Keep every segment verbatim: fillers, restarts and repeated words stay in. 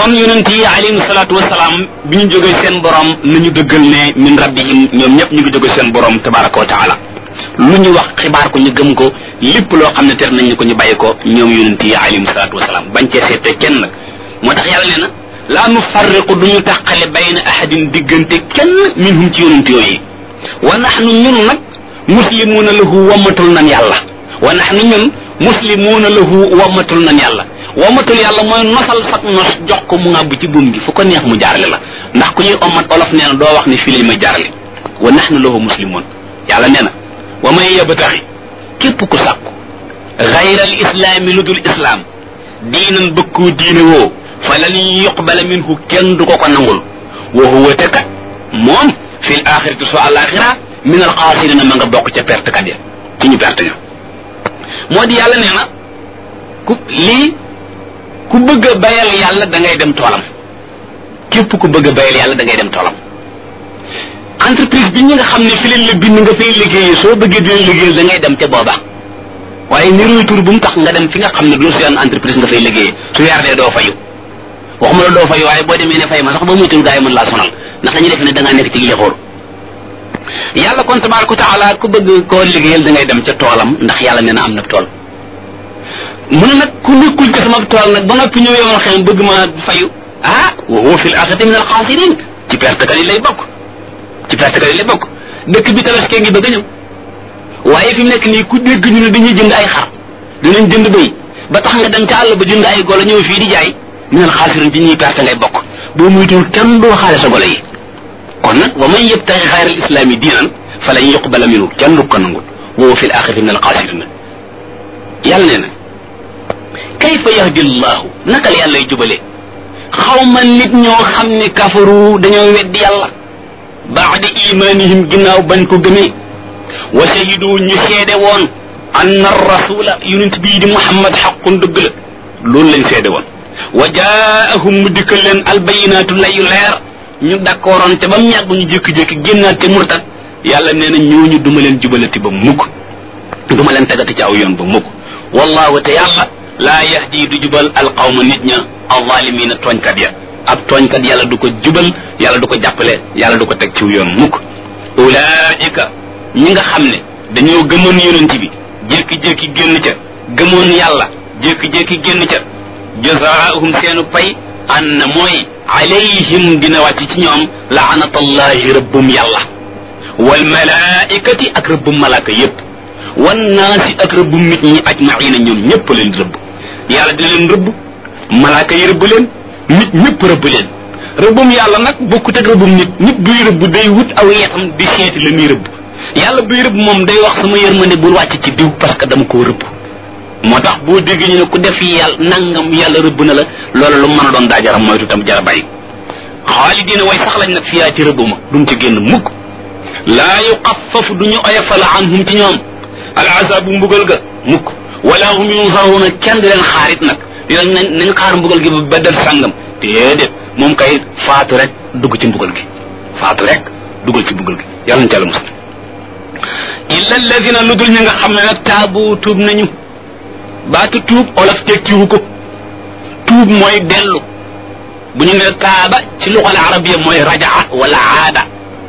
kon yonent yi alayhi salaatu wasalaam bi ñu jógee seen borom nañu dëggal ne min rabbihim ñoom ñëpp ñu ngi jógee seen borom tabaraka wa taala lu ñu wax xibaar ko ñu gëm ko lépp loo xam ne ter nañ ko ñu bàyyi ko ñoom yonent yi alayhi salaatu wasalaam bañ cee seete kenn nag moo tax yàlla nee na laa nufarriqu duñu tàqale bayna ahadin diggante kenn minhum ci yonent yooyu wa nahnu ñun nag muslimuuna lahu wammatul nan yàlla wa nahnu ñun muslimuuna lahu wammatul nan yàlla wammatul yàlla mooy nosal sag nos jox ko mu ngàbb ci buum gi fu ko neex mu jaarale la ndax ku ñuy ommat olof nee na doo wax ne fii lañ may jaarale wa nahnu lahu muslimuun yàlla nee na wa man yabtaxi képp ku sàkku gayra al islaami lu dul islaam diinan bëkkoo diine woo fa lan yuqbala minhu kenn du ko ko nangul wa huwa te kat moom fi l axirati so alaxira min al xaasirina ma nga bokk ca perte kat ya ci ñu perte ña moo di yàlla nee na ku lii ku bëgg a bayal yàlla da ngay dem toolam képp ku bëgg a bayal yàlla da ngay dem toolam entreprise bi ñi nga xam ne fi leen la bind nga fay liggéeyee soo bëggee di leen liggéeyal da ngay dem ca booba waaye niruy tur bu mu tax nga dem fi nga xam ne du seen entreprise nga fay liggéeyee su weer dee doo fayu waxuma la doo fayu waaye boo demee ne fay ma sax ba muytul gaa yi mën laa sonal ndax dañuy def ne da ngaa nekk ci lixóor yàlla kon tabaraka taala ku bëgg koo liggéeyal da ngay dem ca toolam ndax yàlla nee na am na tool mu ne nag ku nekkul ca sama tool nag ba noppi ñëw yomal xëy bëgg ma fayu ah wa huwa fil axirati min al xaasirin ci perte kat yi lay bokk ci perte kat yi lay bokk dëkk bi tabaskee ngi bëgg a ñëw waaye fi mu nekk nii ku dégg ñu ne dañuy jënd ay xar dinañ jënd bëy ba tax nga dem ca àll ba jënd ay golo ñëw fii di jaay min al xaasirin ci ñuy perte ngay bokk boo muytul kenn doo xaale sa golo yi kon nag wa man yabtaxi xayra al islaami diinan fa lan yuqbala minhu kenn du ko nangul wa huwa fil axirati min al xaasirin yàlla nee na kayfa yahdi llahu naka la yàlla lay jubalee xaw ma nit ñoo xam ne kafaru dañoo weddi yàlla baada imanihim ginnaaw bañ ko gëmee wa shahidu ñu seede woon anna rasula yonent bii di muhammad xaqun dëgg la loolu lañ seede woon wa jaahum mu dikkal leen albayinaatu layu leer ñu d'accordoon te ba mu yàgg ñu jékki-jékki génnaat te murtat yàlla nee na ñooñu duma leen jubalati ba mukk duma leen tegati ci aw yoon ba mukk wallahu te yàlla laa yahdi du jubal alqawma nit ña alzalimina tooñkat ya ab tooñkat yàlla du ko jubal yàlla du ko jàppale yàlla du ko teg ci yoon mukk ulaika ñi nga xam ne dañoo gëmoon yonent bi jékki-jékki génn ca gëmoon yàlla jékki-jékki génn ca jazaahum seenu pay an na mooy alayhim dina wàcc ci ñoom laanatallahi rëbbum yàlla wal malaikati ak rëbbum malaaka yépp wan naasi ak rëbbum nit ñi ajmaina ñoom ñëpp leen rëbb yàlla dina leen rëbb malaaka yi rëbb leen nit ñëpp rëbb leen rëbbum yàlla nag bokkut ak rëbbum nit nit buy rëbb day wut aw yeetam di seeti la muy rëbb yàlla buy rëbb moom day wax sama yërmande bul wàcc ci diw parce que dama koo rëbb moo tax boo déggee ñu ne ku def yàlla nangam yàlla rëbb na la loolu lu mën a doon daa jara moytu tam jara bàyyi xaalidina way sax lañ nag fiyaa ci rëbb ma duñ ci génn mukk laa yuxaffafu duñu oyofal anhum ci ñoom al azabu mbugal ga mukk wala hum yunzaruna kenn di leen xaarit nag dinañ nañ nañ xaar mbugal gi ba beddal sàngam déedéet moom kay faatu rek dugg ci mbugal gi faatu rek duggal ci mbugal gi yàlla na ci yàlla musal illa alladina lu dul ñi nga xam ne nag taabu tuub nañu baatu tuub olof tekkiwu ko tuub mooy dellu bu ñu ne taaba ci luxal arabiya mooy rajaa wala aada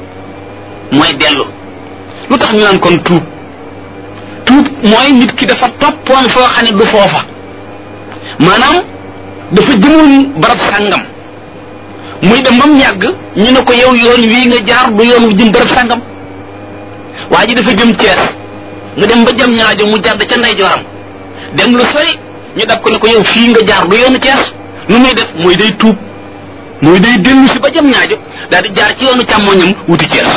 mooy dellu lu tax ñu naan kon tuub tuub mooy nit ki dafa toppoon foo xam ne du foofa maanaam dafa jëmoon barab sàngam muy dem bam yàgg ñu ne ko yow yoon wii nga jaar du yoon wu jëm barab sàngam waa ji dafa jëm Cees nga dem ba jëm ñaajo mu jàdd ca ndeyjooram dem lu sori ñu dab ko ne ko yow fii nga jaar du yoonu Cees nu muy def mooy day tuub mooy day dellu si ba jëm ñaajo daal di jaar ci yoonu càmmoñam wuti Cees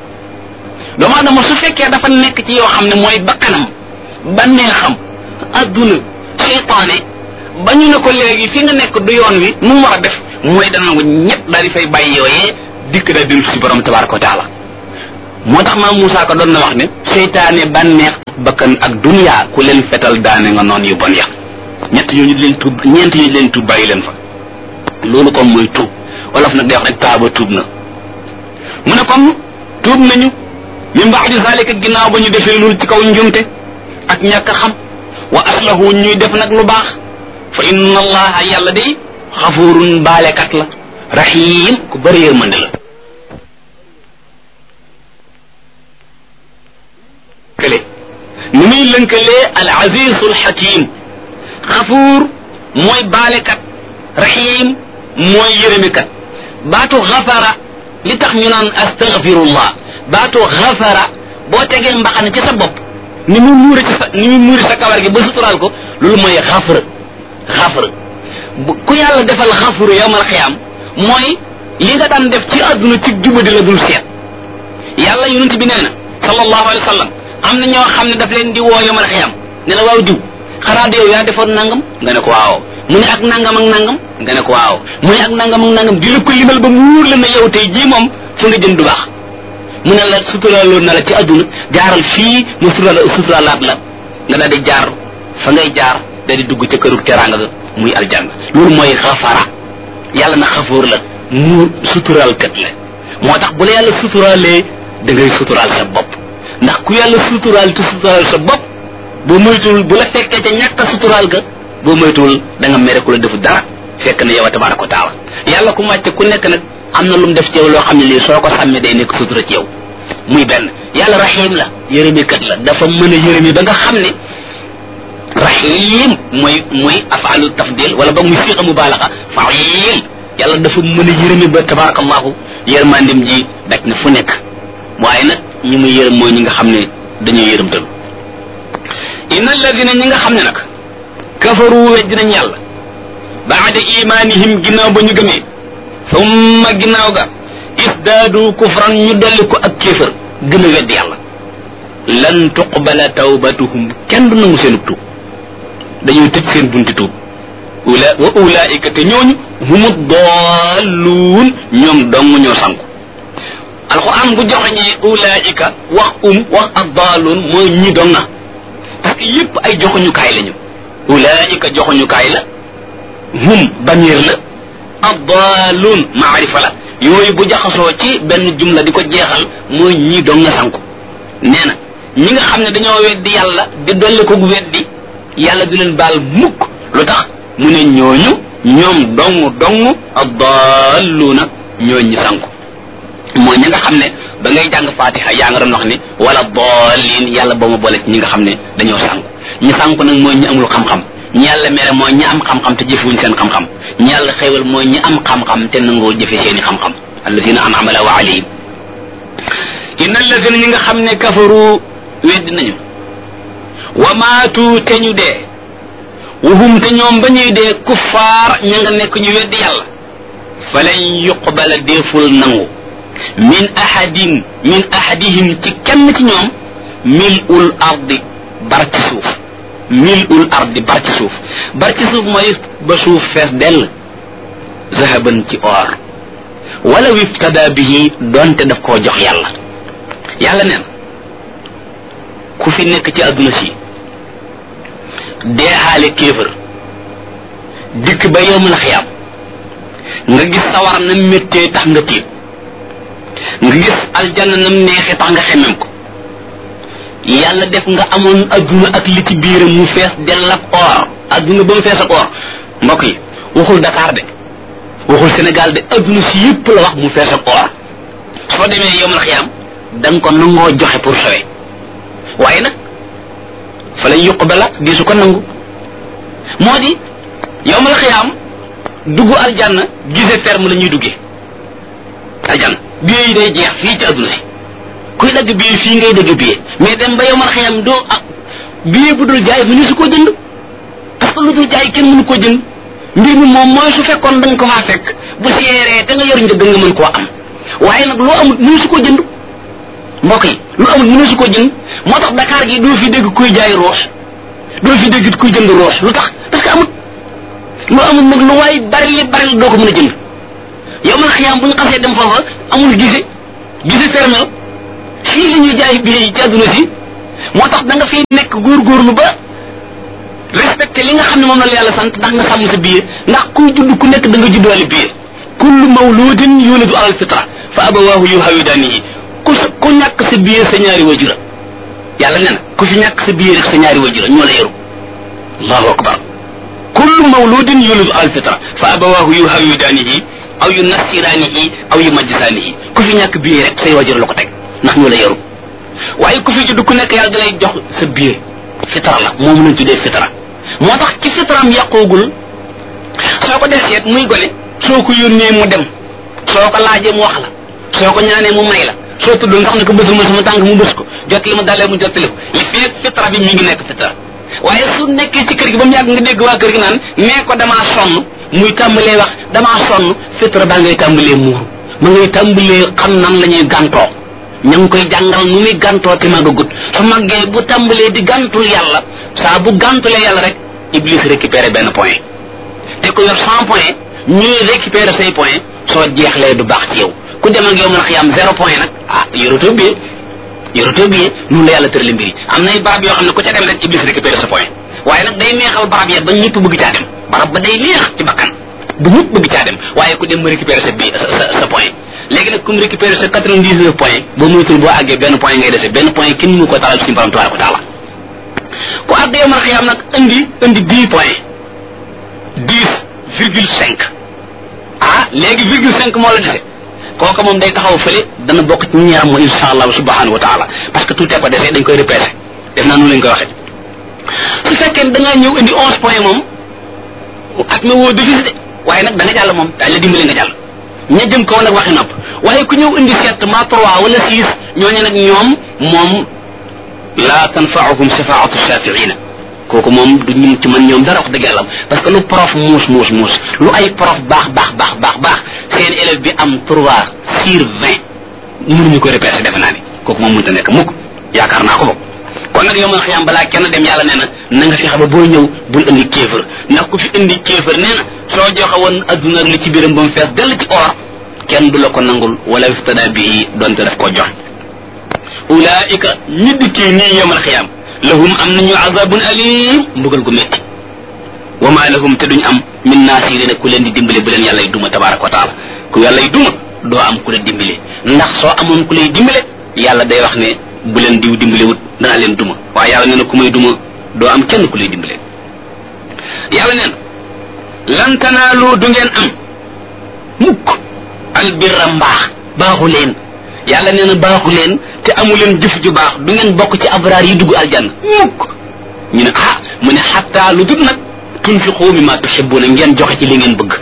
doomu aadama su fekkee dafa nekk ci yoo xam ne mooy bakkanam bànneexam adduna seytaane ba ñu ne ko léegi fi nga nekk du yoon wi nu mu war a def mooy dana ko ñett daal di fay bàyyi yooyee dikk daal dellu si borom tabaraka wa taala moo tax maam Moussa ko doon na wax ne seytaane bànneex bakkan ak dunya ku leen fetal daane nga noon yu bon ya ñett ñooñu leen tuub ñeent ñooñu leen tuub bàyyi leen fa loolu kon mooy tuub wolof nag day wax rek taaba tuub na mu ne kon tuub nañu min ba'di zalika ginnaaw ba ñu defee loolu ci kaw njumte ak ñàkk xam wa aslahu ñuy def nag lu baax fa inna allaha yàlla day xafurun baalekat la rahim ku bëri yërmande la kële ni muy lënkalee al azizul hakim xafuur mooy baalekat rahim mooy yërëmikat baatu xafara li tax ñu naan astaghfirullah baatu xafara boo tegee mbaxana ci sa bopp ni mu muuri ci sa ni mu muuri sa kawar gi ba suturaal ko loolu mooy xafara xafara ku yàlla defal xafuru yawmal xiyaam mooy li nga daan def ci àdduna ci jubadi la dul seet yàlla yonent bi nee na sallallahu alayhi wa sallam am na ñoo xam ne daf leen di woo yawmal xiyaam ne la waaw diw xanaa de yow yaa defoon nangam nga ne ko waaw mu ne ak nangam ak nangam nga ne ko waaw mu ne ak nangam ak nangam di la ko limal ba mu wóor la ne yow tey jii moom fu nga jëm du baax mu ne la suturaaloon na la ci àdduna jaaral fii mu sutura suturaalaat la nga daal di jaar fa ngay jaar da di dugg ca këru teraanga ga muy aljanna loolu mooy xafara yàlla na xafoor la mu suturaal kat la moo tax bu la yàlla suturaalee da ngay suturaal sa bopp ndax ku yàlla suturaal te suturaal sa bopp boo moytuwul bu la fekkee ca ñàkk a suturaal ga boo moytuwul da nga mere ku la defu dara fekk na yow a tabaaraka wa taala yàlla ku wàcce ku nekk nag am na lu mu def ci yow loo xam ne lii soo ko sàmmee day nekk sutura ci yow muy benn yàlla rahim la yërëmikat la dafa mën a yërëmi ba nga xam ne rahim mooy mooy afaalu tafdil wala ba muy siiqa mubaalaxa faim yàlla dafa mën a yërëmi ba tabarakallahu yërmandim ji daj na fu nekk waaye nag ñi muy yërëm mooy ñi nga xam ne dañuy yërëmtalu inna alladina ñi nga xam ne nag kafaru wejj nañ yàlla baada imanihim ginnaaw ba ñu gëmee summa ginnaaw ga isdaadu kufran ñu dolli ko ak kéefër gën a weddi yàlla lan tuqbala tawbatuhum kenn du nangu seen tuub dañuy tëj seen bunti tuub ula wa ulaika te ñooñu humu dalluun ñoom dong ñoo sanku alquran bu joxeñee ulaika wax um wax ak dalluun mooy ñi dong na parce que yépp ay joxuñukaay lañu ulaika joxuñukaay la hum damir la ad-dallun maarifa la yooyu bu jaxasoo ci benn jumla di ko jeexal mooy ñii dong nga sanku nee na ñi nga xam ne dañoo weddi yàlla di dolli ko weddi yàlla du leen baal mukk lu tax mu ne ñooñu ñoom dong dong ad-dalluna ñooñ ñi sanku mooy ñi nga xam ne ba ngay jàng fatiha yaa nga doon wax ni wala dallin yàlla ba ma boole ci ñi nga xam ne dañoo sanku ñi sanku nag mooy ñi amul xam-xam ñi yàlla mere mooy ñi am xam-xam te jëfewuñ seen xam-xam ñi yàlla xéewal mooy ñi am xam-xam te nangoo jëfe seeni xam-xam alladina an'ama Allahu alayhim inna alladina ñi nga xam ne kafaru weddi nañu wa maatu te ñu dee wahum te ñoom ba ñuy dee kuffaar ña nga nekk ñu weddi yàlla falan yuqbala deeful nangu min ahadin min ahadihim ci kenn ci ñoom mil'ul ardi bar ci suuf mil'ul ardi bar ci suuf bar ci suuf mooy ba suuf fees dell zahaban ci or wala wiftada bihi donte daf koo jox yàlla yàlla neen ku fi nekk ci adduna si deexaale kéefër dikk ba yowmal xiyaam nga gis sawar na méttee tax nga tiit nga gis aljanna nam neexee tax nga xemmem ko yàlla def nga amoon adduna ak li ci biiram mu fees dell ak or adduna ba mu fees ak or mbokk yi waxul Dakar de waxul Sénégal de adduna si yëpp la wax mu fees ak or soo demee yowmal xiyaam da nga ko nangoo joxe pour sowe waaye nag fa lay yuqbala di su ko nangu moo di yowmal xiyaam dugg aljanna gise ferme la ñuy duggee aljanna billet yi day jeex fii ci adduna si kuy dagg billet fii ngay dagg billet mais dem ba yowmal xiyaam doo ak billet bu dul jaay mënu su koo jënd parce que lu dul jaay kenn mënu koo jënd mbir mi moom mooy su fekkoon da nga ko faa fekk bu seeree te nga yor njëg nga mën koo am waaye nag loo amul mënu su koo jënd mbokk yi lu amul mënu su koo jënd moo tax Dakar gi doo fi dégg kuy jaay roos doo fi dégg kuy jënd roos lu tax parce que amut lu amul nag lu waay bari li bari doo ko mën a jënd yow man xiyaam bu ñu xasee dem foofa amul gise gise fermel fii li ñuy jaay billet yi ci àdduna si moo tax da nga fiy nekk góorgóorlu ba respecté li nga xam ne moom la yàlla sant ndax nga sàmm sa billet ndax kuy judd ku nekk da nga juddaale billet kullu mawludin yuladu alal fitra fa abawaahu yuhawidanihi ku ku ñàkk sa billet sa ñaari wajura yàlla nee na ku fi ñàkk sa billet rek sa ñaari wajura ñoo la yaru allahu akbar kullu mawludin yuladu al fitra fa abawahu yuhawidanihi aw yunassiranihi aw yumajjisanihi ku fi ñàkk biir rek say wajur la ko teg ndax ñu la yaru waaye ku fi judd ku nekk yàlla dalay jox sa biir fitra la moom lañ tuddee fitra moo tax ci fitraam yàqoogul soo ko def seet muy gone soo ko yónnee mu dem soo ko laajee mu wax la soo ko ñaanee mu may la soo tudd nga xam ne ko bësul ma sama tànk mu bës ko jot li mu dalee mu jottali ko li fekk fitra bi mi ngi nekk fitra waaye su nekkee ci kër gi ba mu yàgg nga dégg waa kër gi naan nee ko damaa sonn muy tàmbalee wax damaa sonn fitra baa ngay tàmbalee muuru ma ngay tàmbalee xam nan la ñuy gàntoo ña ngi koy jàngal nu muy gàntoo te màggagut su màggee bu tàmbalee di gàntul yàlla saa bu gàntulee yàlla rek iblis récupéré benn point te ko yor cent point ñuy récupéré say point soo jeexlee du baax ci yow ku dem ak yow mën a xiyam zéro point nag ah yorotoo bie yorotoo bie noonu la yàlla tërale mbir yi am nay barab yoo xam ne ku ca dem rek iblis récupéré sa point waaye nag day neexal barab ya ba ñëpp bëgg caa dem barab ba day neex ci bakkan bu ñëpp bëgg caa dem waaye ku dem ma récupéré sa bi sa sa point léegi nag comme récupéré sa quatre-vingt-dix-neuf point boo muytul boo àggee benn point ngay dese benn point kenn mu ko talal suñu borom tabaaraka wa taala ku àgg yow mën a xiyam nag indi indi dix point dix virgule cinq ah léegi virgule cinq moo la dese kooka moom day taxaw fële dana bokk ci ñi am insha allah subhanahu wa taala parce que tout est ko dese dañ koy repêché def naa noonu lañ koy waxee su fekkee da ngaa ñëw indi onze point moom at ma woo defis de waaye nag da nga jàll moom daal la dimbali nga jàll ña jëm kaw nag waxi nopp waaye ku ñëw indi sept ma trois wala six ñooñu nag ñoom moom la tanfaahum shafaatu shafiina kooku moom du ñu ci mën ñoom dara wax dëgg yàlla parce que lu prof muus muus muus lu ay prof baax baax baax baax baax seen élève bi am trois sur vingt mënuñu ko repêché defe naa ni kooku moom mënta nekk mukk yaakaar naa ko bokk kon nag yow man xiyam balaa kenn dem yàlla nee na na nga fexe ba boo ñëw bul indi kéefër ndax ku fi indi kéefër nee na soo joxe woon adduna li ci biiram ba mu fees dell ci or kenn du la ko nangul wala iftada bii donte daf koo joxe ulaika ñi dikkee nii yow man xiyam lahum am nañu azabun alim mbugal gu métti wa ma lahum te duñ am min naasirina ku leen di dimbale bu leen yàlla duma tabaraka wa taala ku yàlla duma doo am ku la dimbale ndax soo amoon ku lay dimbale yàlla day wax ne bu leen diw dimbale wut danaa leen duma waaye yàlla nee na ku may duma doo am kenn ku lay dimbale yàlla nee na lan tanaalu du ngeen am mukk albirra mbaax baaxu leen yàlla nee na baaxu leen te amu leen jëf ju baax du ngeen bokk ci abraar yi dugg aljanna mukk ñu ne ah mu ne xatta lu dut nag tunfiqu mimma tuhibbuna ngeen joxe ci li ngeen bëgg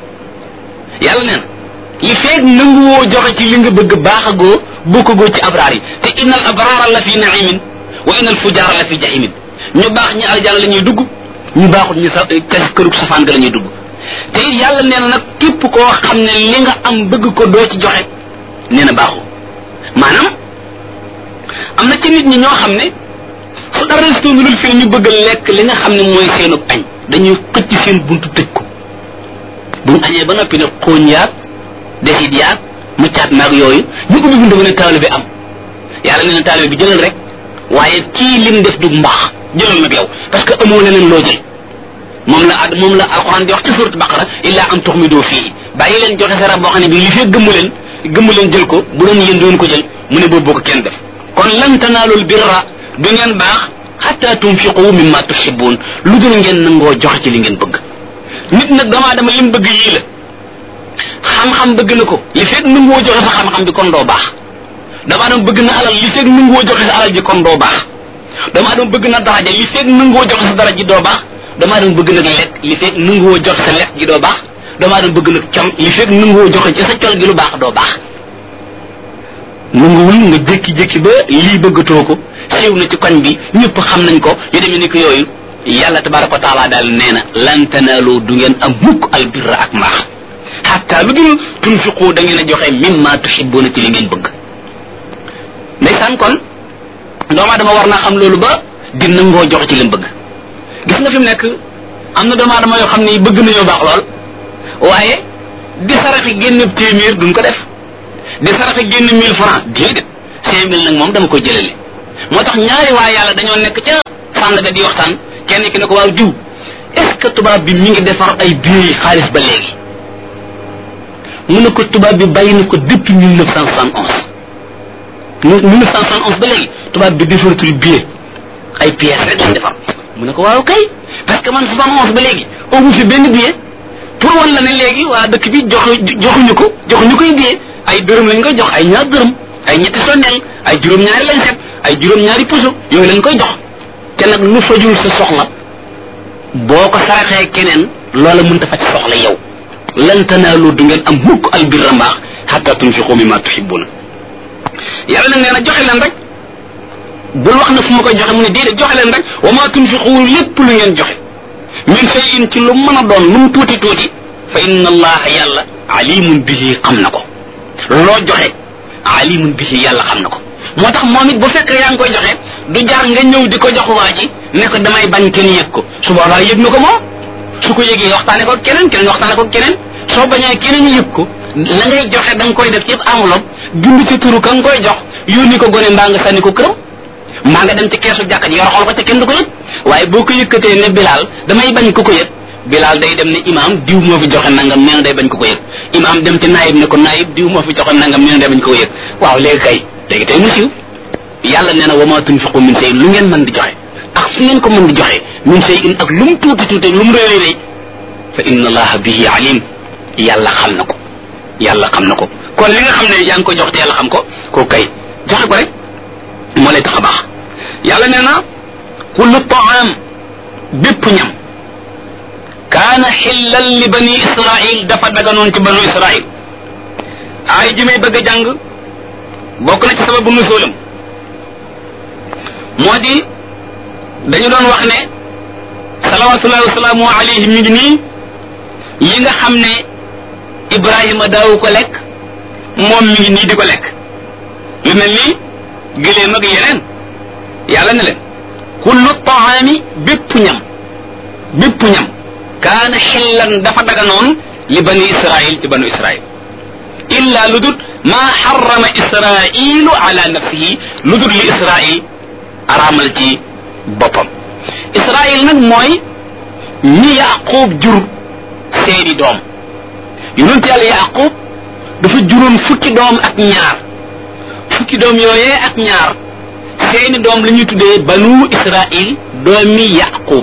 yàlla nee na li feeg nanguwoo joxe ci li nga bëgg baaxagoo bokkagoo ci abraar yi te innal abraara la fi naimin wa innal fujaara la fi jahimin ñu baax ñi aljanna la ñuy dugg ñu baaxut ñu sa ca kërug safaan ga la ñuy dugg te yàlla nee na nag képp koo xam ne li nga am bëgg ko doo ci joxe nee na baaxu maanaam am na ci nit ñi ñoo xam ne su dara restoonulul fii ñu bëgg a lekk li nga xam ne mooy seenub añ dañuy xëcc seen buntu tëj ko buñ añee ba noppi ne xooñ yaag desit yaag muccaat naag yooyu ñu ubbi buntu ba ne taalibe bi am yàlla nee na taalibe bi jëlal rek waaye kii lim def du mbaax jëlal nag yow parce que amoo leneen loo jël moom la ad moom la alquran di wax ci surat baqara illa an tuxmidoo fii bàyyi leen joxe sara boo xam ne bii li fee gëmmu leen gëmmu leen jël ko bu doon yéen doon ko jël mu ne boobu ko kenn def kon lan tanaalul birra du ngeen baax xatta tunfiqu mimma tuhibbun lu dul ngeen nangoo joxe ci li ngeen bëgg nit nag damaa dama lim bëgg yii la xam-xam bëgg na ko li fekk nangoo joxe sa xam-xam bi kon doo baax damaa dama bëgg na alal li fekk nangoo joxe sa alal ji kon doo baax damaa dama bëgg na daraja li fekk nangoo joxe sa daraja ji doo baax damaa dama bëgg nag lekk li fekk nangoo joxe sa lekk gi doo baax damaa dama bëgg nag col li fekk nangoo joxe ci sa col gi lu baax doo baax nanguwul nga jékki-jékki ba lii bëggatoo ko siiw na ci koñ bi ñëpp xam nañ ko yu demee ni ko yooyu yàlla tabaraka wa taala daal nee na lan tanaalu du ngeen am mukk albirra ak mbaax xatta lu dul tunfiqu da ngeen a joxe mimma tuhibbuna ci li ngeen bëgg ndeysaan kon doomu aadama war naa xam loolu ba di nangoo joxe ci li mu bëgg gis nga fi mu nekk am na doomu aadama yoo xam ne bëgg nañoo baax lool waaye di saraxi génn téeméer duñ ko def di saraxe génn mille francs déedéet cinq mille nag moom dama koy jëlale moo tax ñaari waa yàlla dañoo nekk ca sàndaga di waxtaan kenn ki ne ko waaw diw est-ce que tubaab bi mi ngi defar ay billets xaalis ba léegi mu ne ko tubaab bi bàyyi na ko depuis mille neuf cent soixante onze mille neuf cent soixante onze ba léegi tubaab bi defaratul billet ay pièces rek lañ defar mu ne ko waaw kay parce que man soixante onze ba léegi amu fi benn billet pour wan la ne léegi waa dëkk bi joxu joxuñu ko joxuñu koy billet ay dërëm lañ koy jox ay ñaar dërëm ay ñetti sondeel ay juróom-ñaari lañ set ay juróom-ñaari puso yooyu lañ koy jox te nag lu fajul sa soxla boo ko saraxee keneen loola mënta faj soxla yow lan tanaalu du ngeen am mukk albirra mbaax hatta tunfiqu mimma tuhibbuna yàlla nag nee na joxe leen rek bul wax na fu ma koy joxe mu ne déedéet joxe leen rek wa ma tunfiqu lépp lu ngeen joxe min shay'in ci lu mën a doon lu mu tuuti tuuti fa inna allaha yàlla alimun bihi xam na ko loo joxe alimun bihi yàlla xam na ko moo tax moom it bu fekkee yaa ngi koy joxe du jaar nga ñëw di ko jox waa ji ne ko damay bañ kenn yëg ko su boobaa yëg na ko moom su ko yëgee waxtaane ko keneen keneen waxtaane ko keneen soo bañee keneen yëg ko la ngay joxe da nga koy def ci enveloppe bind ci turu ka nga koy jox yónni ko gone mbaa nga sànni ko këram mbaa nga dem ci keesu jàkka ji yoroxal ko ca kenn du ko yëg waaye boo ko yëkkatee ne Bilaal damay bañ ku ko yëg Bilaal day dem ne imaam diw moo fi joxe nangam nee na day bañ ku ko yëg imaam dem ci naayib ne ko naayib diw moo fi joxe nangam nee na day bañ ku ko yëg waaw léegi kay léegi tey mu siiw yàlla nee na wa ma tunfiqu min shay'in lu ngeen mën di joxe ak fu ngeen ko mën di joxe min shay'in ak lu mu tuuti tuuti lu mu rëy rëy fa inna allaha bihi alim yàlla xam na ko yàlla xam na ko kon li nga xam ne yaa ngi ko jox te yàlla xam ko ko kay joxe ko rek moo lay tax a baax yàlla nee na kullu taam bépp ñam kaana xillan li bani israil dafa daganoon ci banu israil ay ji may bëgg a jàng bokk na ci sababu nuzuulam moo di dañu doon wax ne salawatullahi wasalaamu alayhi mi ngi nii yi nga xam ne Ibrahima daawu ko lekk moom mi ngi nii di ko lekk lu mel ni gëléem ak yeneen yàlla ne leen kullu taami bépp ñam bépp ñam kaana xillan dafa daganoon li bani israil ci banu israil illa lu dut maa xarama israilu ala nafsihi lu dut li israil araamal ci boppam israil nag mooy ñi yaqub jur seeni doom yonent yàlla yaqub dafa juróon fukki doom ak ñaar fukki doom yooyee ak ñaar seeni doom la ñuy tuddee banu israil doomi yaqub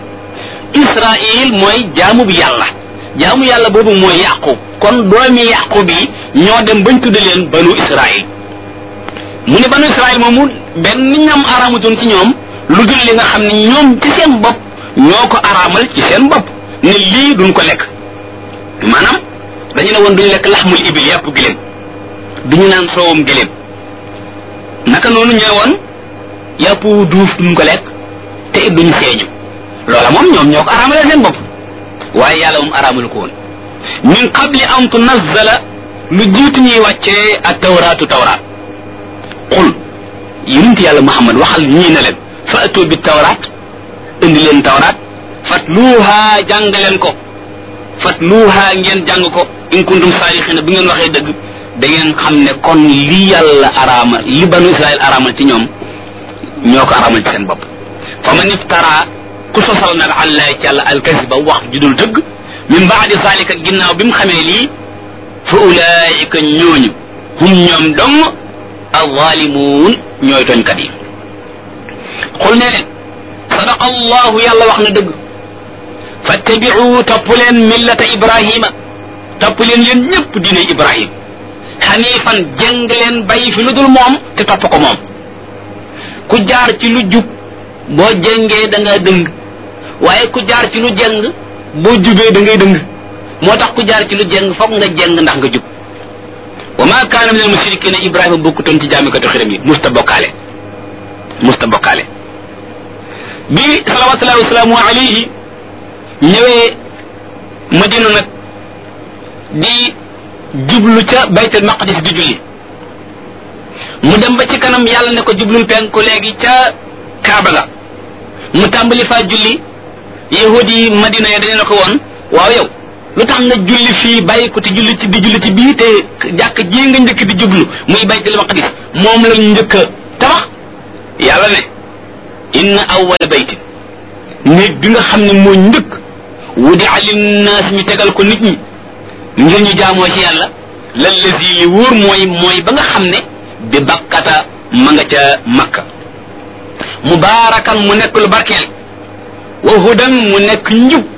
israil mooy jaamu bi yàlla jaamu yàlla boobu mooy yaqub kon doomi yaqub yi ñoo dem bañ tudde leen banu israil mu ne banu israil moomu benn ñam araamutoon ci ñoom lu dul li nga xam ne ñoom ci seen bopp ñoo ko araamal ci seen bopp ne lii duñ ko lekk maanaam dañu ne woon duñu lekk laxmul ibil yàpp giléem duñu naan soowum giléem naka noonu ñu ne woon yàpp duuf duñ ko lekk te it duñu seeñu loola moom ñoom ñoo ko araamalee seen bopp waaye yàlla moom araamalu ko woon min qabli an tunazzala lu jiitu ñuy wàccee ak tawraatu tawraat xul yonent yàlla Muhammad waxal ñii ne leen fa atu bi tawraat indi leen tawraat fatluuha jàng leen ko fatluuha ngeen jàng ko in kuntum saadiqina bu ngeen waxee dëgg da ngeen xam ne kon li yàlla araama li banu israil araamal ci ñoom ñoo ko araamal ci seen bopp fa man iftara ku sosal nag allah ci yàlla alkasiba wax judul dëgg min baadi zalika ginnaaw bi mu xamee lii fa ulaika ñooñu hum ñoom dong alzalimuun ñooy tooñkat yi xul ne leen sadaqa allahu yàlla wax na dëgg fattabi'u topp leen millata ibrahima topp leen yéen ñëpp diine ibrahim xanifan jëng leen bàyyi fi lu dul moom te topp ko moom ku jaar ci lu jub boo jëngee da nga dëng waaye ku jaar ci lu jëng boo jubee da ngay dëng moo tax ku jaar ci lu jëng foog nga jëng ndax nga jub wa ma kaana min al mushrikina ibrahima bokkutoon ci jaamikatu xiram yi musta bokkaale musta bokkaale bi salawatullahi wasalaamu alayhi ñëwee madina nag di jublu ca baytul maqdis di julli mu dem ba ci kanam yàlla ne ko jublul penku léegi ca kaaba ga mu tàmbali faa julli yahudi yi madina ya dañu ne ko woon waaw yow lu tax nga julli fii bàyyi ko te julli ci di julli ci bii te jàkk ji nga njëkk di jublu muy baytul maqdis moom lañ njëkk a tabax yàlla ne inna awwala baytin néeg bi nga xam ne moo njëkk wudi'a linnaas ñu tegal ko nit ñi ngir ñu jaamoo ci yàlla lallazi li wóor mooy mooy ba nga xam ne bi bakkata ma nga ca makka mubaarakan mu nekk lu barkeel wa hudan mu nekk njub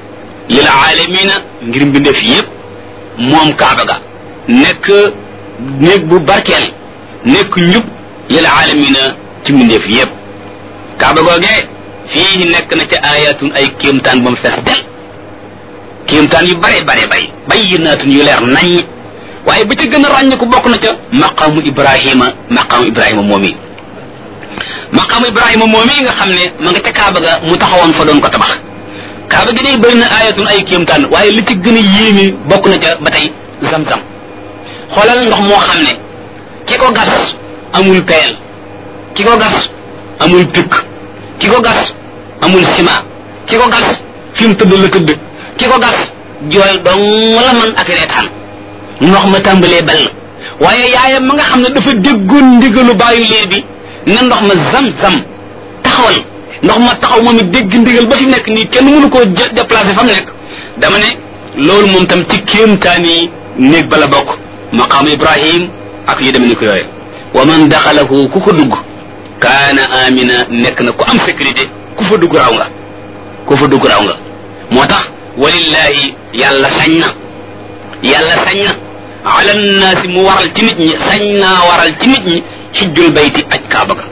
lil aalamina ngir mbindeef yépp moom kaaba ga nekk néeg bu barkeel nekk njub lil aalamina ci mbindeef yépp kaaba googee fii nekk na ca ayatun ay kéemtaan ba mu fees del kéemtaan yu bare bare bay bayyinaatun yu leer nañ waaye ba ca gën a ràññ ko bokk na ca maqaamu ibrahima maqaamu ibrahima moom yi maqaamu ibrahima moom yi nga xam ne ma nga ca kaaba ga mu taxawoon fa doon ko tabax kaaba gi day bëri na ayatun ay kéemtaan waaye li ci gën a yéeme bokk na ca ba tey zam-zam xoolal ndox moo xam ne ki ko gas amul peel ki ko gas amul pikk ki ko gas amul ciment ki ko gas fi mu tëdd la tëdd ki ko gas jooy dong la man ak reetaan ndox ma tàmbalee ball waaye yaayam ma nga xam ne dafa déggoon ndigalu bàyyu liir bi ne ndox ma zam-zam taxawal ndox ma taxaw moom it dégg ndigal ba fi nekk nii kenn mënu koo déplacé fa mu nekk dama ne loolu moom tam ci kéemtaani néeg bala bokk maqaamu ibrahim ak yu demee ni ko yooye wa man daxalahu ku ko dugg kaana amina nekk na ku am sécurité ku fa dugg raw nga ku fa dugg raw nga moo tax walillahi yàlla sañ na yàlla sañ na ala nnaasi mu waral ci nit ñi sañ naa waral ci nit ñi xijjul bayti aj kaaba ga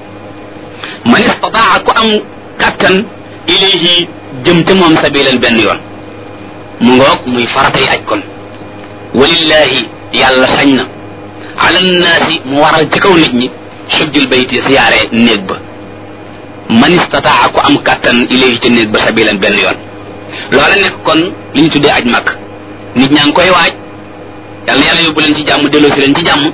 man istataa ku am kattan ilayhi jëm te moom sabilan benn yoon mu ngoog muy faratay aj kon walillahi yàlla sañ na ala nnaasi mu waral ci kaw nit ñi xijjul bayti siyaare néeg ba man istataa ku am kattan ilayhi ca néeg ba sabilan benn yoon loola nekk kon li ñu tuddee aj màkk nit ñaa ngi koy waaj yàlla yàlla yóbbu leen ci jàmm delloo si leen ci jàmm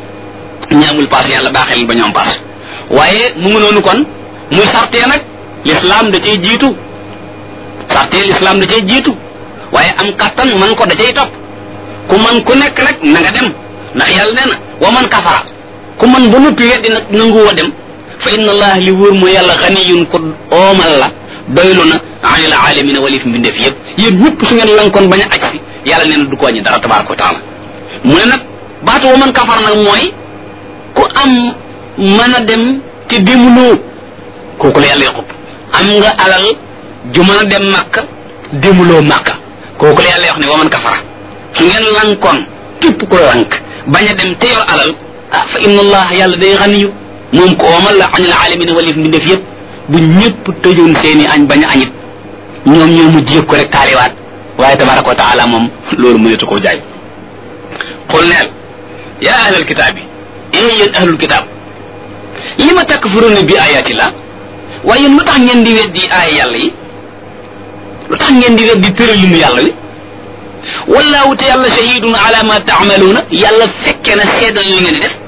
ñaamul paas yàlla baaxee leen ba ñoom paas waaye mu ngi noonu kon muy sartee nag l'islam da cay jiitu sartee l'islam da cay jiitu waaye am kattan man ko da cay topp ku man ku nekk nag na nga dem ndax yàlla nee na wa man kafara ku man ba noppi weddi nag nanguwoo dem fa inna allah li wóor mooy yàlla xaniyun ko oomal la doylu na anil alamina walif mbindeef yëpp yéen ñëpp su ngeen lankoon bañ a aj si yàlla nee na du ko wàññi dara tabaraka wa taala mu ne nag baatu wa man kafar nag mooy ku am mën a dem te demuloo kooku la yàlla yaqub am nga alal ju mën a dem màkka demuloo màkka kooku la yàlla wax ne wa man kafara su ngeen lankoon képp ku lank bañ a dem te yor alal ah fa inna allah yàlla day xaniyu moom ko oomal la anil alamina walif mbindeef yëpp bu ñëpp tëjoon seeni añ bañ a añit ñoom ñoo mujj yëg ko rek taaliwaat waaye tabaraka wa taala moom loolu mënetu koo jaay xul neel yaa ahlal kitaab yi ee yéen ahlul kitaab li ma takfuruna bi ayatillah waaye yéen lu tax ngeen di weddi aaya yàlla yi lu tax ngeen di weddi tëralinu yàlla wi wallaahu te yàlla shahidun ala ma taamaluuna yàlla fekke na seedal li ngeen di def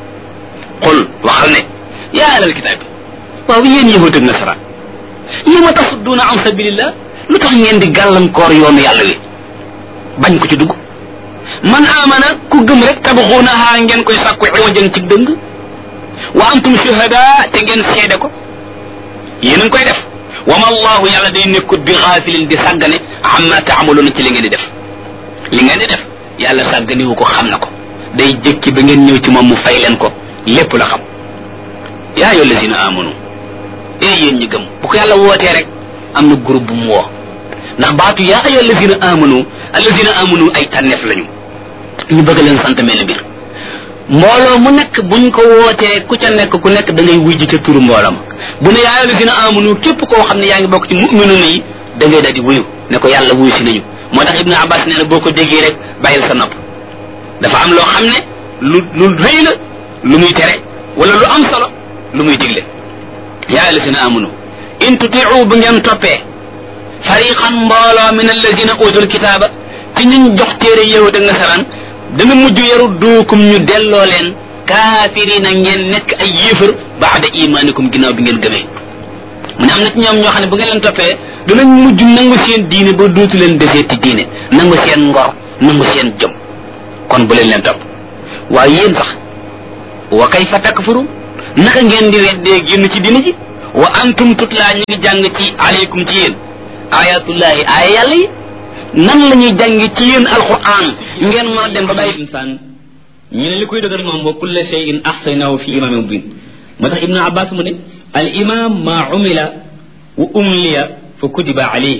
xul waxal ne yaa ahlal kitaab yi waaw yéen yahud ak nasara li ma tasudduuna an sabilillah lu tax ngeen di gàllankoor yoonu yàlla wi bañ ko ci dugg man amana ku gëm rek tabxuunaha ngeen koy sàkku iwajan ci dëng wa antum shuhada te ngeen seede ko yéen a ngi koy def wa ma allahu yàlla day nekkut bi xaafilin di sàggane amma taamaluuna ci li ngeen di def li ngeen di def yàlla sàgganiwu ko xam na ko day jëkki ba ngeen ñëw ci moom mu fay leen ko lépp la xam yaa ayyuha allazina amanu ee yéen ñi gëm bu ko yàlla wootee rek am na groupe bu mu woo ndax baatu yaa ayyuha allazina amanu allazina amanu ay tànneef lañu ñu bëgg leen sant mel mbir mbooloo mu nekk buñ ko wootee ku ca nekk ku nekk da ngay wujj ca turu mbooloo ma bu ne yaa ayyuha allazina amanu képp koo xam ne yaa ngi bokk ci mu'minuna yi da ngay daal di wuyu ne ko yàlla wuyu si nañu moo tax ibnu abbas nee na boo ko déggee rek bàyyil sa nopp dafa am loo xam ne lu lu rëy la lu muy tere wala lu am solo lu muy digle yaa allazina amanu in tutiu bu ngeen toppee fariqan mbooloo min allazina utul kitaaba ci ñuñ jox téere yahud ak nasaraan dana mujj yaru duukum ñu delloo leen kaafirina ngeen nekk ay yéefar baada imaanikum ginnaaw bi ngeen gëmee mu ne am na ci ñoom ñoo xam ne bu ngeen leen toppee danañ mujj nangu seen diine ba dootu leen deseeti diine nangu seen ngor nangu seen jom kon bu leen leen topp waaye yéen sax wa kayfa takfuru naka ngeen di weddee génn ci diine ji wa antum tutlaa ñu ngi jàng ci aleykum ci yéen ayatullahi aaya yàlla yi nan la ñuy jàng ci yéen alquran ngeen mën a dem ba bàyyi insaan ñu ne li koy dëgër moom wa kulla shay'in ahsaynahu fi imamin mubin moo tax ibnu abbas mu ne al imam ma umila wa umliya fa kutiba alayhi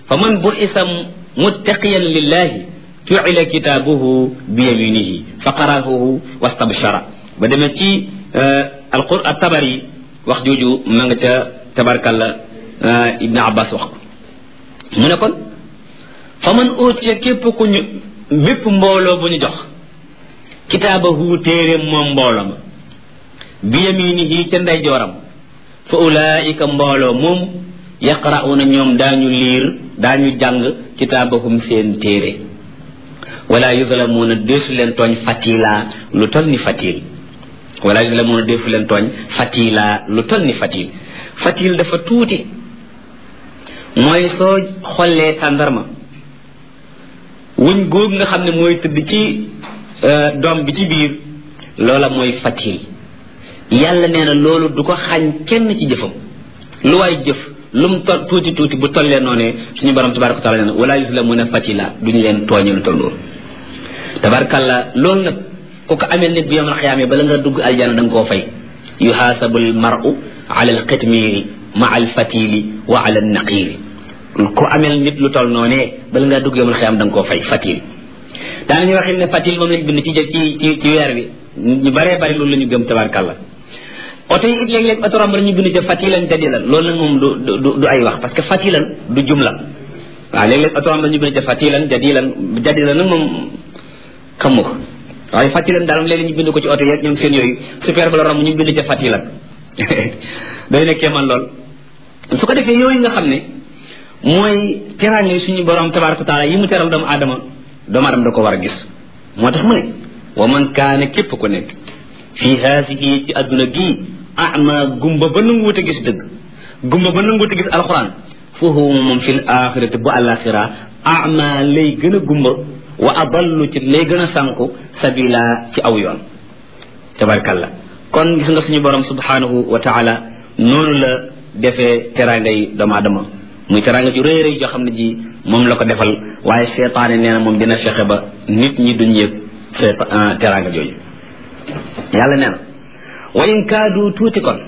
fa man bu'isa muttaqiyan lillahi ju'ila kitaabuhu bi yaminihi fa qara'ahu wastabshara ba demee ci alqur at-Tabari wax jooju ma nga ca tabarkalla Ibn Abbas wax ko mu ne kon fa man utiya képp ku ñu bépp mbooloo bu ñu jox kitaabahu téere moom mbooloo ma bi yaminihi ca ndeyjooram fa ulaika mbooloo moom yaqra'una ñoom daañu liir daañu jàng kitaabahum seen téere wala yuzlamuuna deesu leen tooñ fatila lu tol ni fatil wala yuzlamuuna deesu leen tooñ fatila lu tol ni fatil fatil dafa tuuti mooy soo xollee tàndarma wuñ góog nga xam ne mooy tëdd ci doom bi ci biir loola mooy fatil yàlla nee na loolu du ko xañ kenn ci jëfam lu waay jëf lu mu tol tuuti tuuti bu tollee noonee suñu borom tabaraka taala nee na wala yuzlamuuna fatila duñu leen tooñe lu toll loolu tabarakalla loolu nag ku ko amee nit bu yawmal xiyaama bala nga dugg aljana da nga koo fay yuhaasabu al mar'u ala al qitmiiri ma al fatili wa ala al naqiiri ku amee nit lu toll noonee bala nga dugg yawmal xiyaama da nga koo fay fatil daanañu waxin ne fatil moom lañ bind ci ci ci ci weer bi ñu baree bari loolu la ñu gëm tabarakalla oto yi it léeg-léeg oto romb ñu bind ca fatilan jadilan loolu nag moom du du du ay wax parce que fatilan du jumla waaw léeg-léeg oto romb ñu bind ca fatilan jadilan jadilan nag moom xamu ko waaye fatilan daal léeg-léeg ñu bind ko ci oto yeeg ñoom seen yooyu super ba la romb ñu bind ca fatilan day nekkee man lool su ko defee yooyu nga xam ne mooy teraange suñu borom tabaraka taala yi mu teral doomu aadama doomu aadama da ko war a gis moo tax mu ne wa man kaane képp ku nekk fii haasihi ci adduna gii ama gumba ba nanguwut a gis dëgg gumba ba nanguwut a gis alxuraan foofu moom fil axirati bu alaxira ama lay gën a gumba wa adallu ci lay gën a sànku sabila ci aw yoon tabarkalla kon gis nga suñu borom subhanahu wa taala noonu la defee teraanga yi doomu aadama muy teraanga ju rëy rëy joo xam ne ji moom la ko defal waaye seetaane nee na moom dina fexe ba nit ñi duñ yëg teraanga jooju yàlla nee na wa in kaadu tuuti kon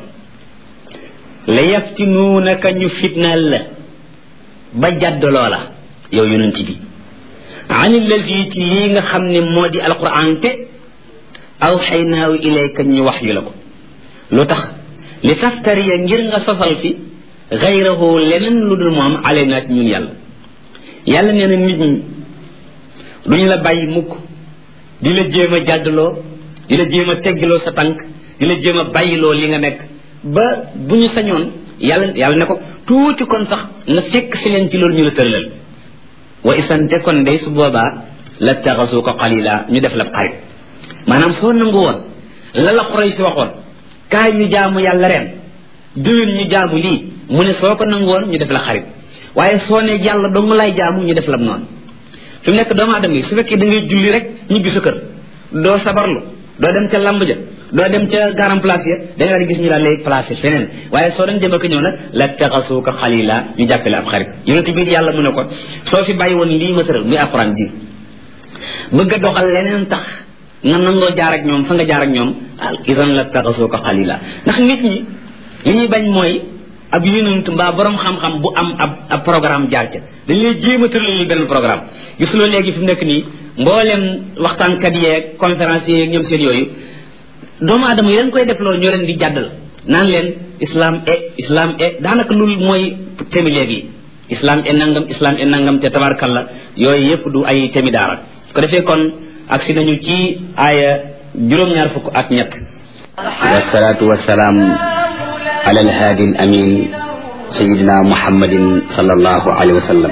la yaftinuunaka ñu fitnaal la ba jadd loola yow yonent bi ani lazi ci lii nga xam ne moo di alquran te awxaynaahu ilayka ñu wax yu la ko lu tax li taftariya ngir nga sosal fi gayrahu leneen lu dul moom alayna ci ñun yàlla yàlla nee na nit ñi duñu la bàyyi mukk di la jéem a jàddloo di la jéem a teggiloo sa tànk di la jéem a bàyyiloo li nga nekk ba bu ñu sañoon yàlla yàlla ne ko tuuti kon sax nga fekk si leen ci loolu ñu la tëralal wa isante kon day su boobaa la taxasu ko xalila ñu def la xarit maanaam soo nangu woon la la Quraysh si waxoon kaay ñu jaamu yàlla ren déwén ñu jaamu lii mu ne soo ko nangu woon ñu def la xarit waaye soo ne yàlla dong lay jaamu ñu def la noonu fi mu nekk doomu aadama yi su fekkee da ngay julli rek ñibbi sa kër doo sabarlu doo dem ca lamb ja doo dem ca garam place ya da nga gis ñu daal lay placé feneen waaye soo doon dem ak ñëw nag la taxasuuka xalila ñu jàppale ab xarit yonent bi yàlla mu ne ko soo fi bàyyi woon lii ma tëral muy alquran bi bëgg a doxal leneen tax nga nangoo jaar ak ñoom fa nga jaar ak ñoom al isan la taxasuuka xalila ndax nit ñi li ñuy bañ mooy ab yonent mbaa borom xam-xam bu am ab ab programme jaar ca dañ lay jéem a tëral benn programme gis loo léegi fi mu nekk nii mboolem waxtaankat yeeg conférence yeeg ñoom seen yooyu doomu aadama yi leen koy def loolu ñoo leen di jàddal naan leen islam e islam e daanaka loolu mooy temi léegi islam e nangam islam e nangam te tabarkalla yooyu yëpp du ay temi daara su ko defee kon agsi nañu ci aaya juróom-ñaar fukk ak ñett wasalaatu wasalaam ala alhaadi al amin sayidina muhammadin sallallahu alayhi wa sallam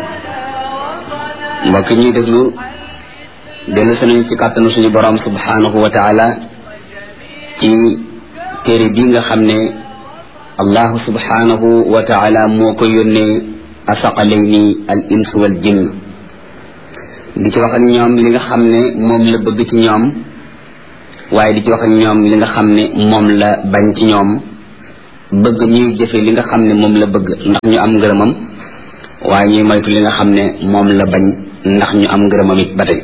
mbokk ñuy déglu dellu sunañu ci kàttanu suñu borom subhanahu wa taala ci téere bi nga xam ne allahu subhanahu wa taala moo ko yónnee asaqalayni al ins wal jinn di ci wax ak ñoom li nga xam ne moom la bëgg ci ñoom waaye di ci wax ak ñoom li nga xam ne moom la bañ ci ñoom bëgg ñuy jëfe li nga xam ne moom la bëgg ndax ñu am ngërëmam waaye ñuy moytu li nga xam ne moom la bañ ndax ñu am ngërëmam it ba tey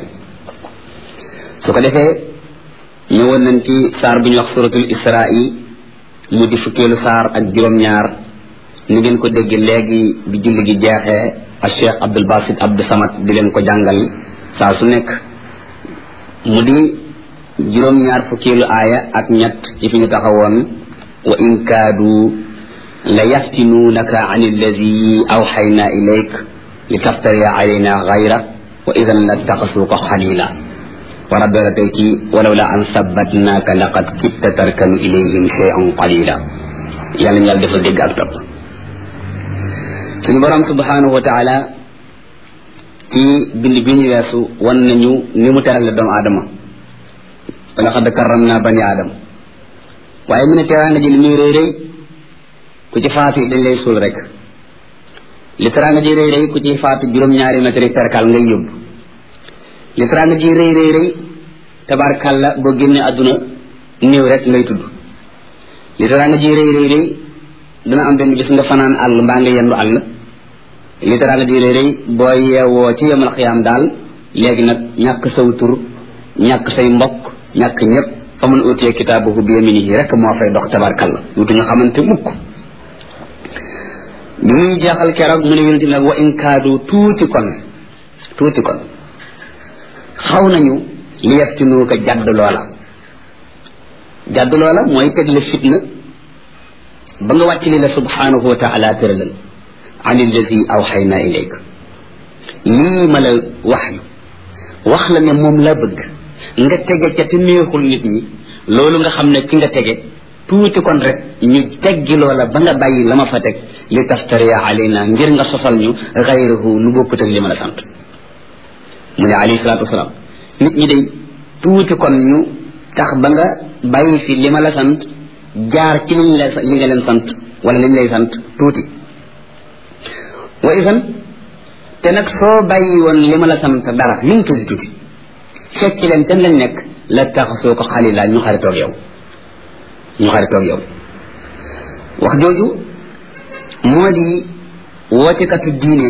su ko defee ñëwoon nañ ci saar bu ñu wax suratul israa mu di fukkeelu saar ak juróom-ñaar ni ngeen ko dégg léegi bi julli gi jeexee ak Cheikh Abdul Basit Abdou Samad di leen ko jàngal saa su nekk mu di juróom-ñaar fukkeelu aaya ak ñett ci fi ñu taxawoon wa in kaadu la yaftinuunaka an alladi awxayna ilayk li taftariya alayna gayra wa idan la taxasuuka xalila wara doora tey ci walaw la an sabbatnaaka laqad kitta tarkanu ilayhim shay'an qalila yàlla ñu yàlla defal dégg ak topp suñu borom subhanahu wa taala ci bind bi ñu weesu wan nañu ni mu terale doomu aadama wa laqad karramna bani aadama waaye mu ne teraanga ji li muy rëy rëy ku ci faatu dañ lay suul rek li teraanga ji rëy rëy ku ci faatu juróom-ñaari mètre perkal ngay yóbbu li teraanga ji rëy rëy rëy tabarkalla boo génne àdduna néew rek ngay tudd li teraanga ji rëy rëy rëy dana am benn bis nga fanaan àll mbaa nga yendu àll li teraanga ji rëy rëy boo yeewoo ci yemal xiyaam daal léegi nag ñàkk saw tur ñàkk say mbokk ñàkk ñëpp fa mun utiyee kitaabahu bi yaminihi rek moo fay dox tabarkalla dutuñu xamante mukk bi muy jeexal keroog mu ne yonente nag wa in kaadu tuuti kon tuuti kon xaw nañu li yaftinuuka jadd loola jadd loola mooy teg la fitna ba nga wàcc li la subhanahu wa taala tëralal an allazi awxayna ilayk lii ma la wax yu wax la ne moom la bëgg nga tege ca te neexul nit ñi loolu nga xam ne ci nga tege tuuti kon rek ñu teggi loola ba nga bàyyi la ma fa teg li taftariya alayna ngir nga sosal ñu gayrahu lu bokkut ak li ma la sant mu ne alayhi salaatu wasalaam nit ñi day tuuti kon ñu tax ba nga bàyyi fi li ma la sant jaar ci liñ la li nga leen sant wala liñ lay sant tuuti wa isan te nag soo bàyyi woon li ma la sant dara lu mu tuuti tuuti fekk leen ten lañ nekk la tax soo ko xalila ñu xaritoog yow ñu xaritoog yow wax jooju moo di wootekatu diine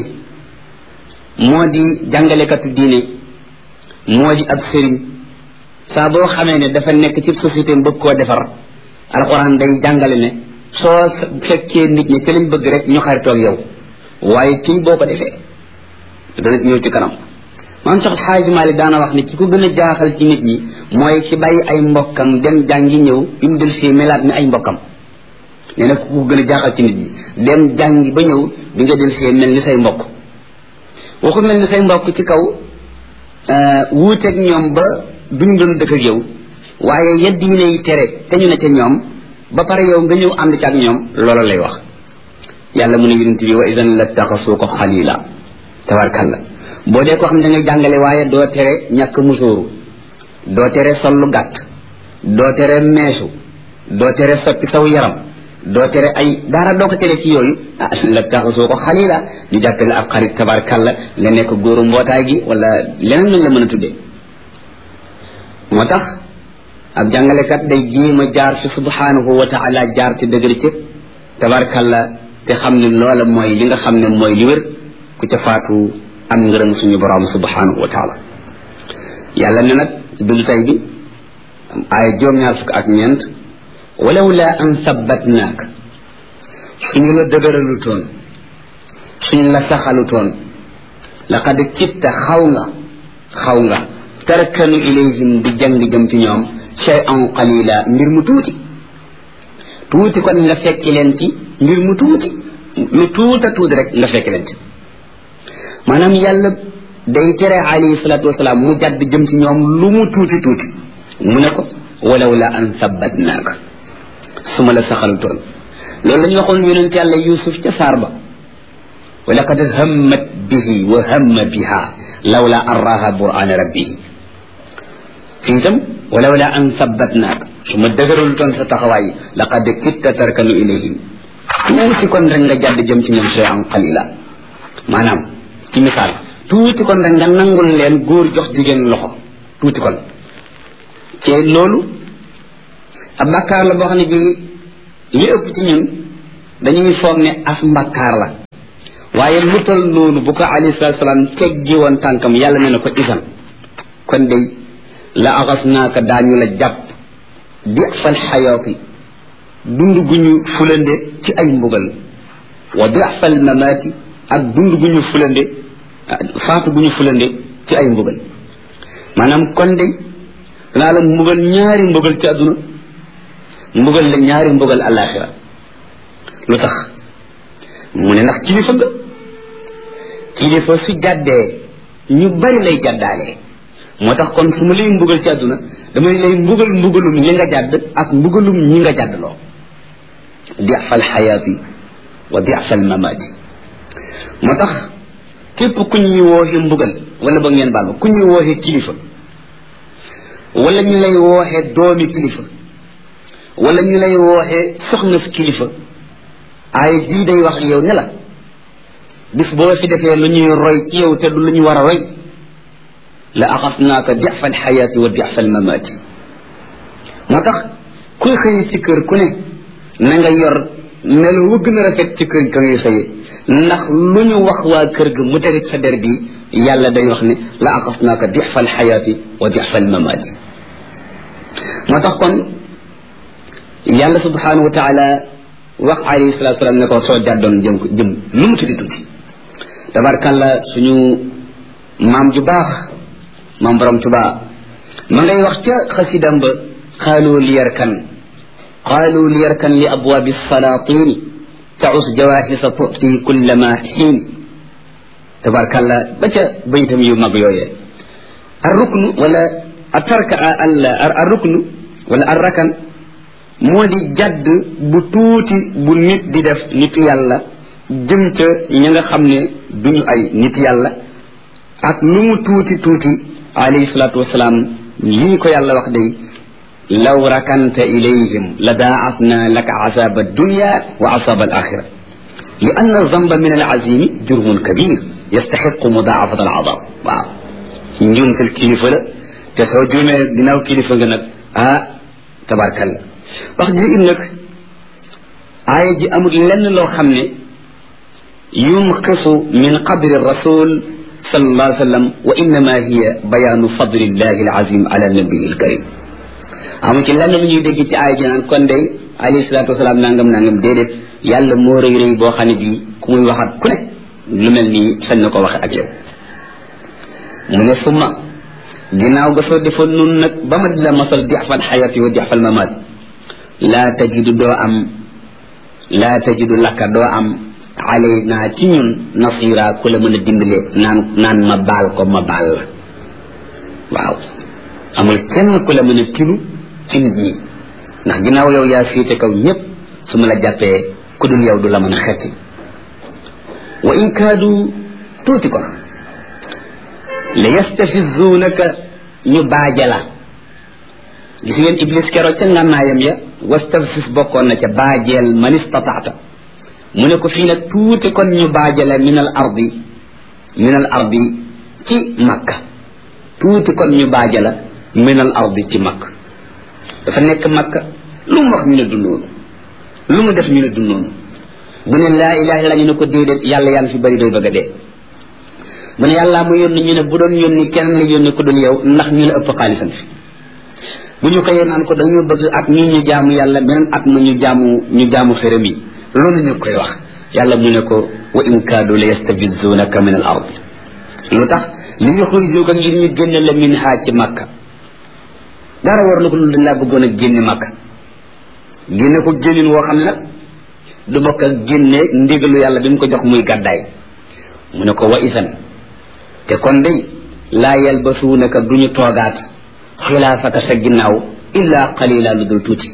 moo di jàngalekatu diine moo di ab sëriñ saa boo xamee ne dafa nekk ci société bëgg koo defar alxuraan day jàngale ne soo fekkee nit ñi ci lañ bëgg rek ñu xaritoog yow waaye ci boo ko defee dana ñëw ci kanam maam Cheikh Xaaji Maalik daana wax ne ki ko gën a jaaxal ci nit ñi mooy ki bàyyi ay mbokkam dem jàngi ñëw bi mu del si melaat ni ay mbokkam nee na ku ko gën a jaaxal ci nit ñi dem jàngi ba ñëw bi nga del si mel ni say mbokk waxu mel ni say mbokk ci kaw wuuteeg ñoom ba duñ doon dëkk ak yow waaye yedd yi lay tere te ñu ne ca ñoom ba pare yow nga ñëw ànd ci ak ñoom loola lay wax yàlla mu ne yonent bi wa idan la taxasuu ko xalila tabarkalla boo dee ko xam ne da ngay jàngale waaye doo tere ñàkk musóoru doo tere sol lu gàtt doo tere meesu doo tere soppi saw yaram doo tere ay dara doo ko tere ci yooyu ah la taxasoo ko xalila ñu jàppe la ab xarit tabarkalla nga nekk góoru mbootaay gi wala leneen lañ la mën a tuddee moo tax ab jàngalekat day jéem a jaar fi subhanahu wa taala jaar ci dëgër ci tabarkalla te xam ne loola mooy li nga xam ne mooy li wér ku ca faatu am ngërëm suñu borom subhanahu wa taala yàlla ne nag ci bindu tay bi ay juróom-ñaar fukk ak ñeent walaw la an sabbatnaak suñu la dëgëralu toon suñu la saxalu toon laqad kitta xaw nga xaw nga tarkanu ilayhim di jàng jëm ci ñoom shay'an qalila mbir mu tuuti tuuti kon nga fekki leen ci mbir mu tuuti lu tuuta tuuti rek nga fekki leen ci maanaam yàlla day tere alayhi salatu wasalaam mu jadd jëm ci ñoom lu mu tuuti tuuti mu ne ko walaw la an sabbatnaaka su ma la saxalu toon loolu la ñu waxoon yonent yàlla yusuf ca saar ba wa laqad hammat bihi wa hamma biha lawla an raha burana rabbihi fii itam walaw la an sabbatnaaka su ma dëgëralu toon sa taxawaay laqad kitta tarkanu ilayhim tuuti kon rek nga jadd jëm ci ñoom shay'an qalila maanaam ci misaal tuuti kon rek nga nangul leen góor jox jigéen loxo tuuti kon ci loolu ab mbàkkaar la boo xam ne bii li ëpp ci ñun dañuy foog ne as mbàkkaar la waaye lu tal noonu bu ko alayhi salatu salaam teggi woon tànkam yàlla ne na ko isan kon day la axas naaka daañu la jàpp di fal xayaati dund gu ñu fulande ci ay mbugal wa di'fa al mamaati ak dund gu ñu fulande faatu gu ñu fulande ci ay mbugal maanaam kon de danaa la mbugal ñaari mbugal ci àdduna mbugal la ñaari mbugal alaxira lu tax mu ne ndax kilifa nga kilifa su jàddee ñu bari lay jàddaalee moo tax kon su ma lay mbugal ci àdduna damay lay mbugal mbugalum li nga jàdd ak mbugalum ñi nga jàddloo di'fa alxayaati wa di'fa almamaati moo tax képp ku ñuy wooxe mbugal wala ba ngeen baal ma ku ñuy wooxe kilifa wala ñu lay wooxe doomi kilifa wala ñu lay wooxe soxna si kilifa ay jii day wax yow ne la bis boo fi defee lu ñuy roy ci yow te du lu ñu war a roy la axasnaaka di'fa alxayaati wa di'fa almamaati moo tax kuy xëy ci kër ku ne na nga yor melo wu gën a rafet ci kër ka ngay xëyee ndax lu ñu wax waa kër ga mu tege sa der bi yàlla day wax ne la axasnaaka di'fa alxayaati wa di'fa almamaati moo tax kon yàlla subhanahu wa taala wax alayhi salatu salaam ne ko soo jàddoon jëm ko jëm lu mu tuddi tuddi tabarkalla suñu maam ju baax maam borom Tuubaa ma ngay wax ca xasidam ba qaalu liyarkan qaalu liyarkan li abwaabi salaatini taus jawaahisa tu'ti kullama xiin tabarkalla ba ca baytam yu mag yooyee ar ruknu wala atarka ar ruknu wala ar rakan moo di jadd bu tuuti bu nit di def nit yàlla jëm ca ña nga xam ne duñu ay nit yàlla ak lu mu tuuti tuuti alayhi salaatu wasalaam lii ko yàlla wax day law rakanta ilayhim la daa'afna laka azaaba addunya wa azaaba alaxira li anna zamba min alazimi jurmun kabir yastaxiqu mudaafat alazab waaw njuumtal kilifa la te soo juumee ginnaaw kilifa nga nag ah tabarkalla wax ji it nag aaya ji amul lenn loo xam ne yunqisu min qadri rasul sallallahu alayhi wa sallam wa innama hiya bayaanu fadlillahi alazim ala nabiyi alkarim amu ci lenn lu ñuy dégg ci aaya ji naan kon day alayhi salatu wasalaam nangam nangam déedéet yàlla moo rëy rëy boo xam ne bii ku muy waxat ku ne lu mel nii sañ na ko waxe ak yow mu ne summa ginnaaw ga soo defoon nun nag ba ma di la masal di'fal xayati wa di'fal mamaat laa tajidu doo am laa tajidu lakka doo am alay naa ci ñun nasira ku la mën a dimbale naan naan ma baal ko ma baal la waaw amul kenn ku la mën a tilu ci nit ñi ndax ginnaaw yow yaa féete kaw ñëpp su ma la jàppee ku dul yow du la mën a xetti wa in kaadu tuuti ko la yastafizuunaka ñu baajala gis ngeen iblis keroog ca ngànnaayam ya wastafis bokkoon na ca baajeel man istataata mu ne ko fii nag tuuti kon ñu baajale min al ardi min al ardi ci makka tuuti kon ñu baajala min al ardi ci makka dafa nekk makka lu mu wax ñu ne du noonu lu mu def ñu ne du noonu bu ne laa ilaha illa ñu ne ko déedéet yàlla yaa ngi fi bëri doy bëgg a dee bu ne yàllaa mu yónni ñu ne bu doon yónni kenn la yónni ko dul yow ndax ñu la ëpp xaalisam fi bu ñu xëyee naan ko dañu bëgg at mii ñu jaamu yàlla beneen at ma ñu jaamu ñu jaamu xërëm yi loolu ñu koy wax yàlla mu ne ko wa in kaadu la yastabizunaka min al ard lu tax li yuxrijuka ngir ñu génne la min haa ci makka dara war na ko lu dañ laa bëggoon a génne makka génne ko génnin woo xam ne nag du bokk ak génne ndigalu yàlla bi mu ko jox muy gàddaay mu ne ko wa isan te kon day laa yalbasuunaka duñu toogaat xilaafaka sa ginnaaw illa qalila lu dul tuuti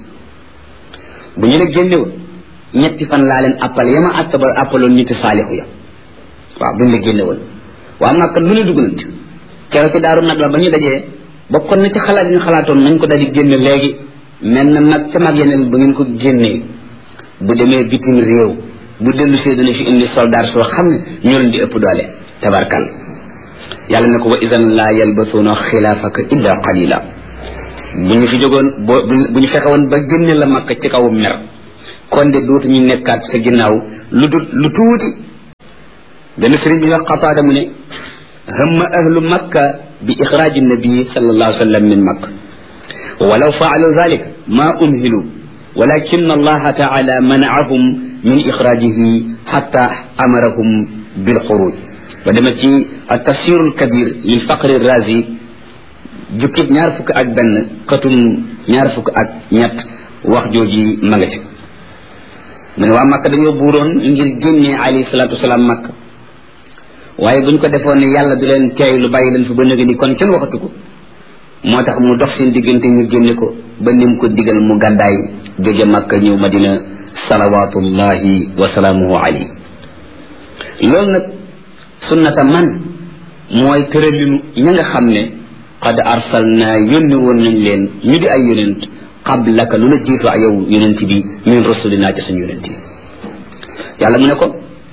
bu ñu la génnewoon ñetti fan laa leen appal yama attaba appaloon ñitti saalixu ya waaw buñ la génnewoon waa Makka lu ne dugg nañ ci keroog ci daaru nag la ba ñu dajee bokkoon na ci xalaat yi ñu xalaatoon nañ ko daal di génne léegi mel na nag ca mag yeneen bu ngeen ko génnee bu demee bitim réew bu dellu see dana fi indi soldat soo xam ne ñoo leen di ëpp doole tabarkal yàlla ne ko wa idan laa yalbasuuna xilaafaka illa qalila bu ñu fi jógoon boo bu ñu fexe woon ba génne la Makka ci kaw mer kon de dootu ñu nekkaat sa ginnaaw lu dul lu tuuti benn sëriñ bi wax Qataada mu ne hamma ahlu makka bi ixraaji nabii sallallahu alayhi wa sallam min makka walaw faalu dalik ma umhilu walakin allaha taala manaahum min ixraajihi xatta amarahum bil xuruj ba dema ci al tafsirul kabir lil faqri razi jukkib ñaar fukk ak benn xatum ñaar fukk ak ñett wax jooji ma nga ci mu ne waa Makka dañoo buuroon ngir génnee alayhi salaatu wasalaam Makka waaye buñ ko defoon ne yàlla du leen teey lu bàyyi leen fi ba nëgë ni kon kenn waxatu ko moo tax mu dox seen diggante ñu génne ko ba nim ko digal mu gàddaay jóge Makka ñëw Madina salawatullahi wa salaamuhu alayhi loolu nag sunnata man mooy tëralinu ña nga xam ne qad arsalna yónni woon nañ leen ñu di ay yonent qablaka lu la jiitu ak yow yonent bi min rasulina ci suñu yonent yi yàlla mu ne ko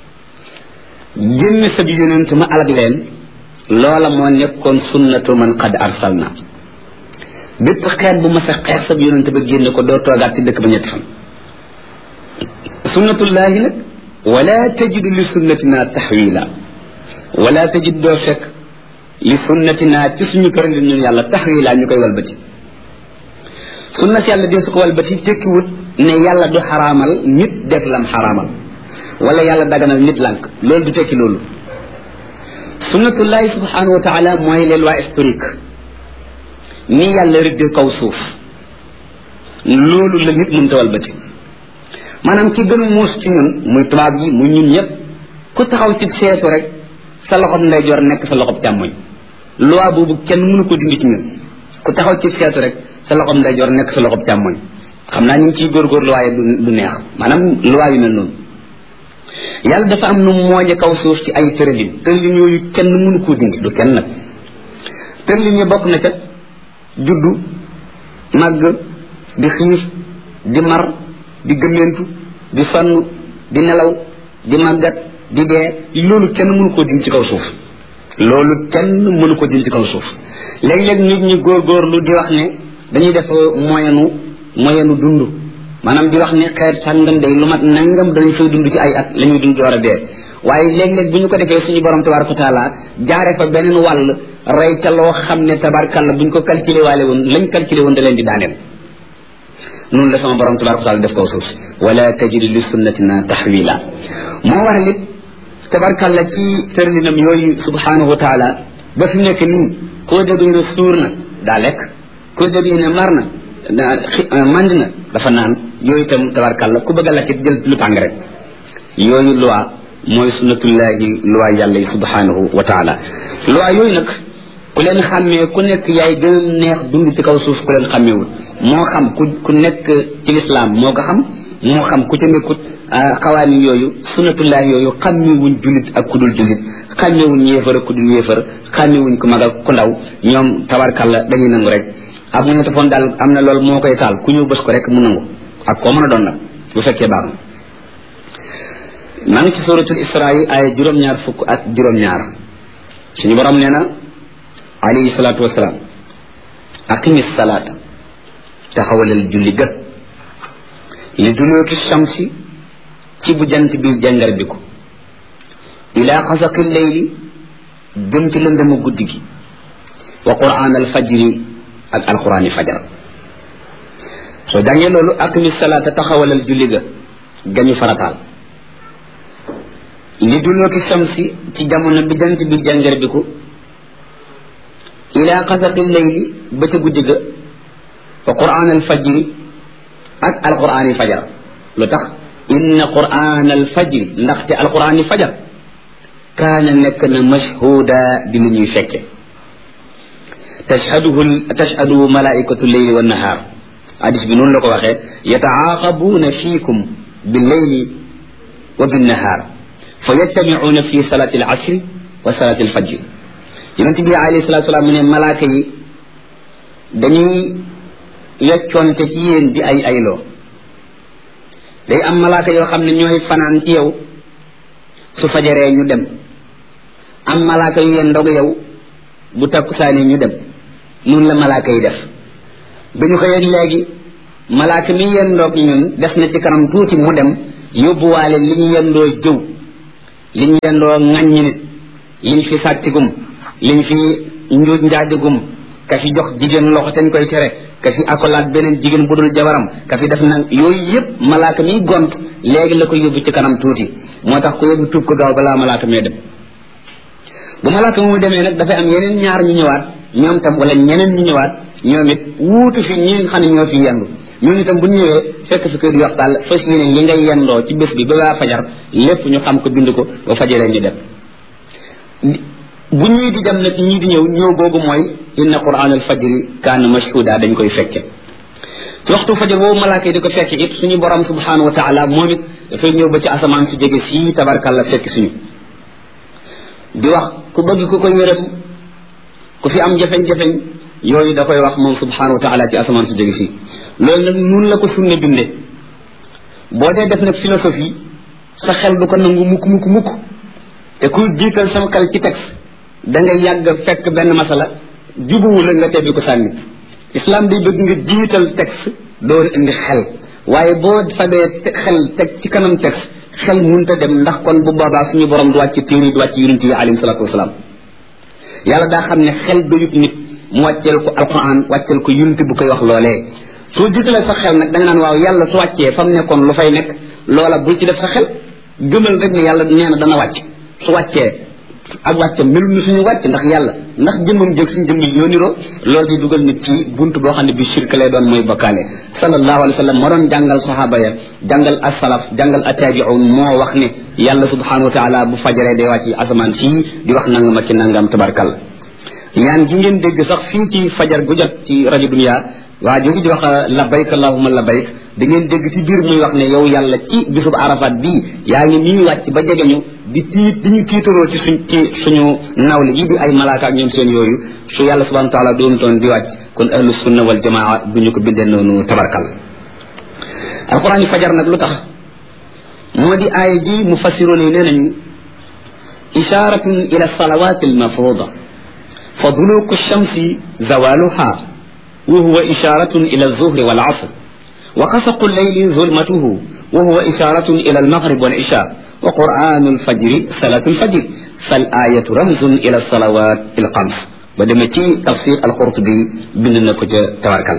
génne sa bi yonent ma alag leen loola moo nekkoon sunnatu man qad arsalna bépp xeet bu ma sa xeet sa bi yonent ba génne ko doo toogaat ci dëkk ba ñetti fan sunnatullahi nag wala tajidu li sunnatina taxwila wala tajid doo fekk li sunnatina ci suñu tëralin ñun yàlla taxwila ñu koy walbati sunna si yàlla dee su ko walbati tekkiwut ne yàlla du xaraamal nit def lam xaraamal wala yàlla daganal nit lànk loolu du tekki loolu sunnatullahi subhanahu wa taala mooy les lois historiques ni yàlla rëddee kaw suuf loolu la nit mën ta walbati maanaam ki gën a muus ci ñun muy tubaab yi muy ñun ñëpp ku taxaw ci seetu rek sa loxob ndeyjoor nekk sa loxob càmmoñ loi boobu kenn mënu ko dindi ci ñun ku taxaw ci seetu rek sa loxob ndeyjoor nekk sa loxob càmmoñ xam naa ñu ngi ciy góorgóorlu waaye du du neex maanaam loi yu mel noonu yàlla dafa am nu mooñe kaw suuf ci ay tëralin tëralin yooyu kenn mënu koo dindi du kenn nag tëralin yi bokk na ca juddu màgg di xiif di mar di gëmmentu di sonn di nelaw di màggat di dee loolu kenn mënu koo dindi ci kaw suuf loolu kenn mënu ko dindi ci kaw suuf léeg-léeg nit ñi góorgóorlu di wax ne dañuy def moyenu moyenu dund maanaam di wax ne xeet sàngam day lu mat nangam dañu fay dund ci ay at la ñuy dund door a dee waaye léeg-léeg bu ñu ko defee suñu borom tabaraka wa taala jaare fa beneen wàll rey ca loo xam ne tabarkalla bu ñu ko calculé waale woon lañ calculé woon da leen di daaneel noonu la sama borom tabaraka wa taala def kaw suuf si wala tajidu li sunnatina taxwila moo waral it tabarkalla ci tërlinam yooyu subhanahu wa taala ba fi nekk nii koo dégg ne suur na daa lekk koo dégg ne mar na mand na dafa naan yooyu itam tabarkalla ku bëgg a lakkit jël lu tàng rek yooyu loi mooy sunnatullahi loi yàlla yi subhanahu wa taala loi yooyu nag ku leen xàmmee ku nekk yaay gën a neex dund ci kaw suuf ku leen xàmmeewul moo xam ku ku nekk ci lislaam moo ko xam moo xam ku ca nekkut xawaanin yooyu sunnatullahi yooyu xàmmewuñ jullit ak ku dul jullit xàmmewuñ yéefar ak ku dul yéefar xàmmewuñ ku mag ak ku ndaw ñoom tabarkalla dañuy nangu rek ab mu ñetti daal am na loolu moo koy taal ku ñëw bës ko rek mu nangu ak koo mën a doon nag bu fekkee baax na maa ngi ci suratul isra yi ay juróom-ñaar fukk ak juróom-ñaar suñu borom nee na alayhi salaatu wasalaam aqimi salaata taxawalal julli ga li duluki shamsi ci bu jant bi jàngar bi ko ila xasaqi leyli jëm ci lëndëmu guddi gi wa quraan al fajri ak alquraani fajar soo jàngee loolu aqimi salaata taxawalal julli ga gañu farataal li duluki shamsi ci jamono bi jant bi jàngar bi ko ila xasaqi leyli ba ca guddi ga wa quraan al fajri ak alquraani fajar lu tax inna quraan al fajri ndaxte alquraani fajar kaana nekk na mashhuda di lu ñuy fekke tashhaduhu tashhadu malaikatu leyli wa nahaar hadis bi noonu la ko waxee yataaqabuuna fiikum billeyli wa binnahaar fa yajtamicuuna fi salati al asri wa salati al fajri yonente bi alayhi salatu salaam mu ne malaaka yi dañuy yeccoonte ci yéen di ay ayloo day am malaaka yoo xam ne ñooy fanaan ci yow su fajaree ñu dem am malaaka yu yeen ndog yow bu takkusaane ñu dem noonu la malaaka yi def ba ñu ko yéen léegi malaaka mi yeen ndog ñun def na ci kanam tuuti mu dem yóbbuwaale li ñu yendoo jëw li ñu yendoo ŋàññi nit liñ fi sàttigum liñ fi njuuj njaajagum ka fi jox jigéen loxo teñ koy tere ka fi akolaat beneen jigéen bu dul jabaram ka fi def nag yooyu yëpp malaaka mi gont léegi la ko yóbbu ci kanam tuuti moo tax ko yóbbu tuub ko gaaw balaa malaaka mee dem bu malaaka mu demee nag dafay am yeneen ñaar ñu ñëwaat ñoom tam wala ñeneen ñu ñëwaat ñoom it wuutu fi ñi nga xam ne ñoo fi yendu ñooñu itam bu ñëwee fekk fi kër di wax daal fas yéene li ngay yendoo ci bés bi ba waa fajar lépp ñu xam ko bind ko ba fajaree ñu dem bu ñii di dem nag ñii di ñëw ñëw googu mooy inna quran al fajri kaana mashhuda dañ koy fekke ci waxtu fajar boobu malaaka yi di ko fekke it suñu borom subhanahu wa taala moom it dafay ñëw ba ci asamaan su jege fii tabarkalla fekk suñu di wax ku bëgg ku ko yërëm ku fi am jafeñ-jafeñ yooyu da koy wax moom subhanahu wa taala ci asamaan su jege fii loolu nag nun la ko sunne bindee boo dee def nag philosophie sa xel du ko nangu mukk mukk mukk te kuy jiital sama xel ci texte da ngay yàgg fekk benn masala jubuwu la nga tebbi ko sànni islam day bëgg nga jiital texte door indi xel waaye boo fabee xel teg ci kanam texte xel munta dem ndax kon bu boobaa suñu borom du wàcc téere du wàcc yonent yi alayhi salaatu wasalaam yàlla daa xam ne xel doyut nit mu wàcceel ko alquran wàcceel ko yonent bu koy wax loolee soo jiitalee sa xel nag da nga naan waaw yàlla su wàccee fa mu nekkoon lu fay nekk loola bul ci def sa xel gëmal rek ne yàlla nee na dana wàcc su wàccee ak wàccam melul ni suñu wàcc ndax yàlla ndax jëmmam jëg suñu jëmm ñoo niroo loolu di dugal nit ci buntu boo xam ne bi shirk lay doon mooy bokkaale sallallahu alayhi wa sallam moo doon jàngal sahaaba ya jàngal as-salaf jàngal attaabi'un moo wax ne yàlla subhanahu wa taala bu fajaree day wàcc asamaan sii di wax nangam ak ci nangam tabarkal ñaan gi ngeen dégg sax fii ci fajar gu jot ci rajo dunya waa jooju di wax labbayk allahumma labbayk da ngeen dégg ci biir muy wax ne yow yàlla ci bisub arafat bii yaa ngi nii wàcc ba jege ñu di tiit di ñu tiitaroo ci suñ ci suñu nawle yi di ay malaaka ak ñoom seen yooyu su yàlla subhanahu wa taala doonu toon di wàcc kon ahlu sunna wal jamaa du ñu ko bindee noonu tabarkal alquran yi fajar nag lu tax moo di aaya ji mufassiroon yi nee nañu isharatun ila salawat al mafruda fa duluku shamsi zawaluha wa huwa isharatun ila az-zuhri wal asr wa qasaqu al-layli zulmatuhu wa huwa isharatun ila al-maghrib wal isha wa qur'anu al-fajri salatu al-fajr fal ayatu ramzun ila as-salawat al-khams ba demee ci tafsir al-Qurtubi bind na ko ca tabarkal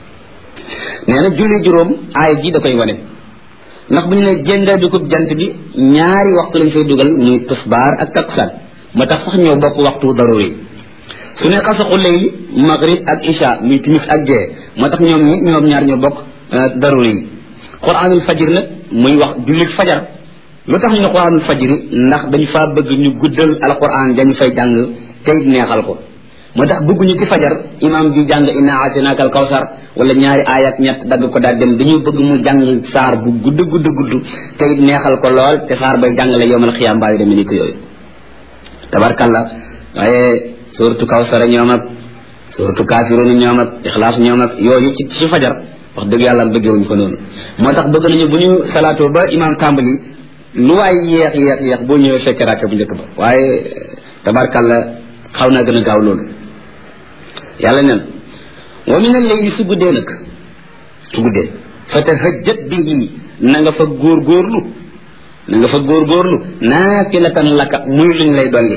nee na julli juróom aaya ji da koy wane ndax bu ñu ne jénga dugub jant bi ñaari waxtu lañ fay dugal muy tisbaar ak takkusaan ma tax sax ñoo bokk waxtu daruri su ne xasaxu layli maghrib ak isha muy timis ak gee moo tax ñoom ñi ñoom ñaar ñoo bokk daruri yi quraanul fajr nag muy wax jullit fajar lu tax ñu ne quraanul fajri ndax dañu faa bëgg ñu guddal alquran dañu fay jàng tey neexal ko moo tax bëgguñu ci fajar imam ji jàng inna aatinaaka al kawsar wala ñaari aayat ñett dagg ko daal dem dañu bëgg mu jàng saar bu gudd gudd gudd tey neexal ko lool te saar bay jàngale yowmal xiyaam mbaa yu demee ni ko yooyu tabarkalla waaye suratu kawsara ñoom ak suratu kaafiruun ñoom ak ixlaas ñoom ak yooyu ci ci fajar wax dëgg yàlla bëggewuñ ko noonu moo tax bëgg nañu bu ñu salaatoo ba imam tàmbali lu waay yeex yeex yeex boo ñëwee fekke rakke bu njëkk ba waaye tabarkalla xaw naa gën a gaaw loolu yàlla nen wa min al-layli su guddee nag su guddee fa tahajjat bihi na nga fa góorgóorlu na nga fa góorgóorlu naafilatan laka muy luñ lay dolli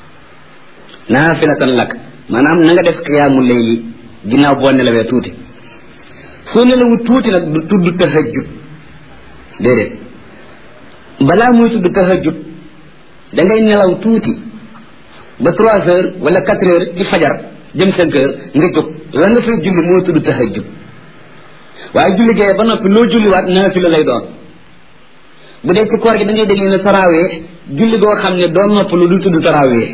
naafilatan lak maanaam na nga def qiyaamu layli ginnaaw boo nelawee tuuti soo nelawu tuuti nag du tudd tahajjud déedéet balaa muy tudd tahajjud da ngay nelaw tuuti ba trois heures wala quatre heures ci fajar jëm cinq heures nga jóg la nga fay julli moo tudd tahajjud waaye julli gee ba noppi loo julliwaat naafila lay doon bu dee ci koor gi da ngay dégg ne tarawih julli goo xam ne doo noppalu du tudd tarawih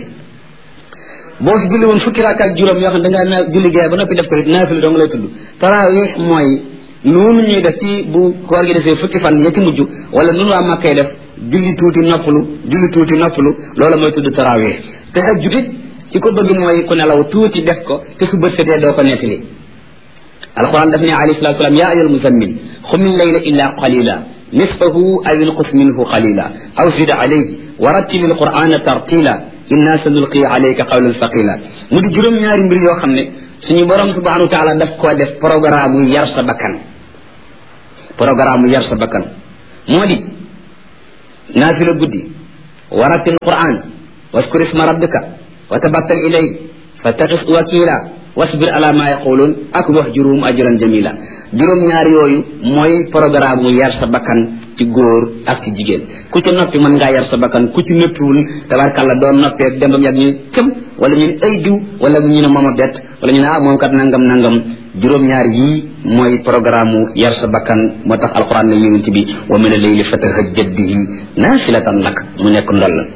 boo fi julli woon fukki rakka ak juróom yoo xam ne da ngaa naa julli gee ba noppi def ko it naafila dong lay tudd tarawih mooy noonu ñuy def ci bu koor gi defee fukki fan ya ci mujj wala noonu waa Makkay def julli tuuti noppalu julli tuuti noppalu loola mooy tudd tarawih tahajjud it ci ko bëgg mooy ku nelaw tuuti def ko te su bët setee doo ko nettali alquran daf ne alayhi salatu wasalam ya ayyuhal muzammil qum al-layla illa qalila nisfahu aw inqus minhu qalila aw zid alayhi wa rattil al-qur'ana tartila inna sanulqi alayka qawlan thaqila mu di juróom ñaari mbir yoo xam ne suñu borom subhanahu wa taala daf koo def programme yar sa bakkan programme yar sa bakkan moo di naafila guddi wa rattil al-qur'an waskur isma rabbika wa tabattal ilay fattaqis wakila wasbir ala ma yaqulun ak wahjuruhum ajran jamila juróom ñaar yooyu mooy programme mu yar sa bakkan ci góor ak ci jigéen ku ci noppi mën ngaa yar sa bakkan ku ci noppiwul tabarkàlla doon noppee dem bam yàgg ñu cëm wala ñu ne ay diw wala ñu ne mooma bett wala ñu ne ah moom kat nangam nangam juróom ñaar yii mooy programme mu yar sa bakkan moo tax alquran ne yonent bi wa min al-layli fatahajjad bihi naafilatan lak mu nekk ndol la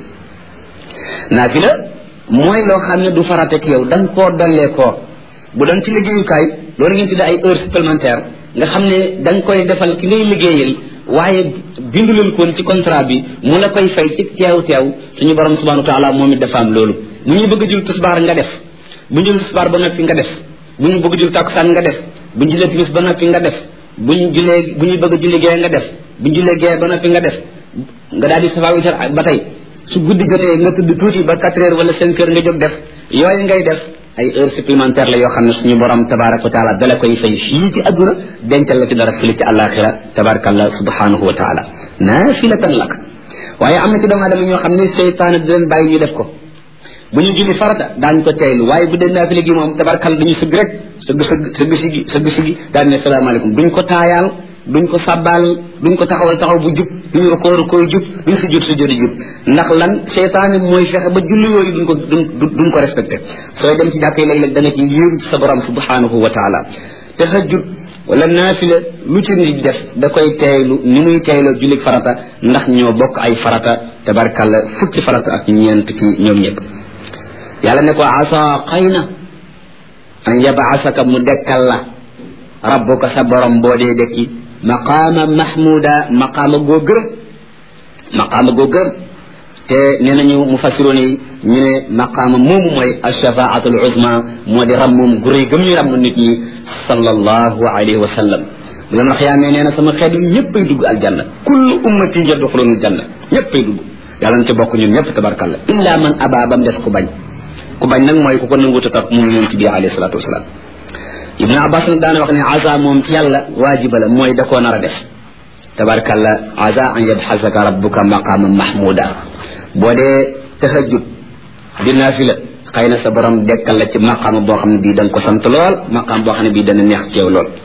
naafila mooy loo xam ne du farate ci yow da nga koo dollee koo bu doon ci liggéeyukaay loolu ngeen tuddee ay heures supplémentaires nga xam ne da nga koy defal ki ngay liggéeyal waaye bindulul koon ci contrat bi mu la koy fay ci teew teew suñu borom subhanahu wa taala moom it dafa am loolu bu ñu bëgg jul tisbaar nga def bu ñu jul tisbaar ba noppi nga def bu ñu bëgg jul takkusaan nga def bu ñu julee timis ba noppi nga def bu ñu julee bu ñu bëgg julli gee nga def bu ñu julee gee ba noppi nga def nga daal di safa witar ba tey su guddi jotee nga tudd tuuti ba quatre heures wala cinq heures nga jóg def yooyu ngay def ay heures supplémentaires la yoo xam ne suñu borom tabaraka wa taala dala koy fay fii ci adduna dencal la ci dara fële ci àllaaxira tabarakallah subhanahu wa taala naafilatan lak waaye am na ci doomu aadama ñoo xam ne seytaane di leen bàyyi ñu def ko bu ñu julli farata daañu ko teylu waaye bu dee naafila gi moom tabarakalla dañu sëgg rek sëgg sëgg sëgg sigi sëgg sigi daan ne salaamaaleykum duñ ko taayaal duñ ko sàbbaal duñ ko taxawal taxaw bu jub duñu rukoo rukoo jub duñ si jub si jodi jub ndax lan seytaane mooy fexe ba julli yooyu duñ ko duñ duñ ko respecté sooy dem ci jàkk yi léeg-léeg da nga ci yéeru ci sa borom subhanahu wa taala tahajjud wala naafila lu ci nit def da koy teeylu ni muy teeyloo julli farata ndax ñoo bokk ay farata tabarkalla fukki farata ak ñeent ci ñoom ñëpp yàlla ne ko asa xëy na an yabaasaka mu dekkal la rabbuka sa borom boo dee dekki maqaama mahmuda maqaama goo gërëm maqaama goo gërëm te nee nañu mufassiroon yi ñu ne maqaama moomu mooy alshafaatul uzma moo di rammum gu rëy gëm ñu ramm nit ñi sallallahu alayhi wa sallam bu leen wax yaa nee na sama xeet yi ñëppay dugg aljanna kullu ummati yadxuluna aljanna ñëppay dugg yàlla na ci bokk ñun ñëpp tabarkalla illa man aba bam def ku bañ ku bañ nag mooy ku ko nanguta topp mu yonent bi alayhi salatu wasalaam ibnu abbas nag daana wax ne asa moom ci yàlla waajiba la mooy da koo nar a def tabarkalla asa an yabxasaka rabbuka maqaama mahmuda boo dee tahajjud di naafila xëy na sa borom dekkal la ci maqaama boo xam ne bii da nga ko sant lool maqaama boo xam ne bii dana neex ci yow lool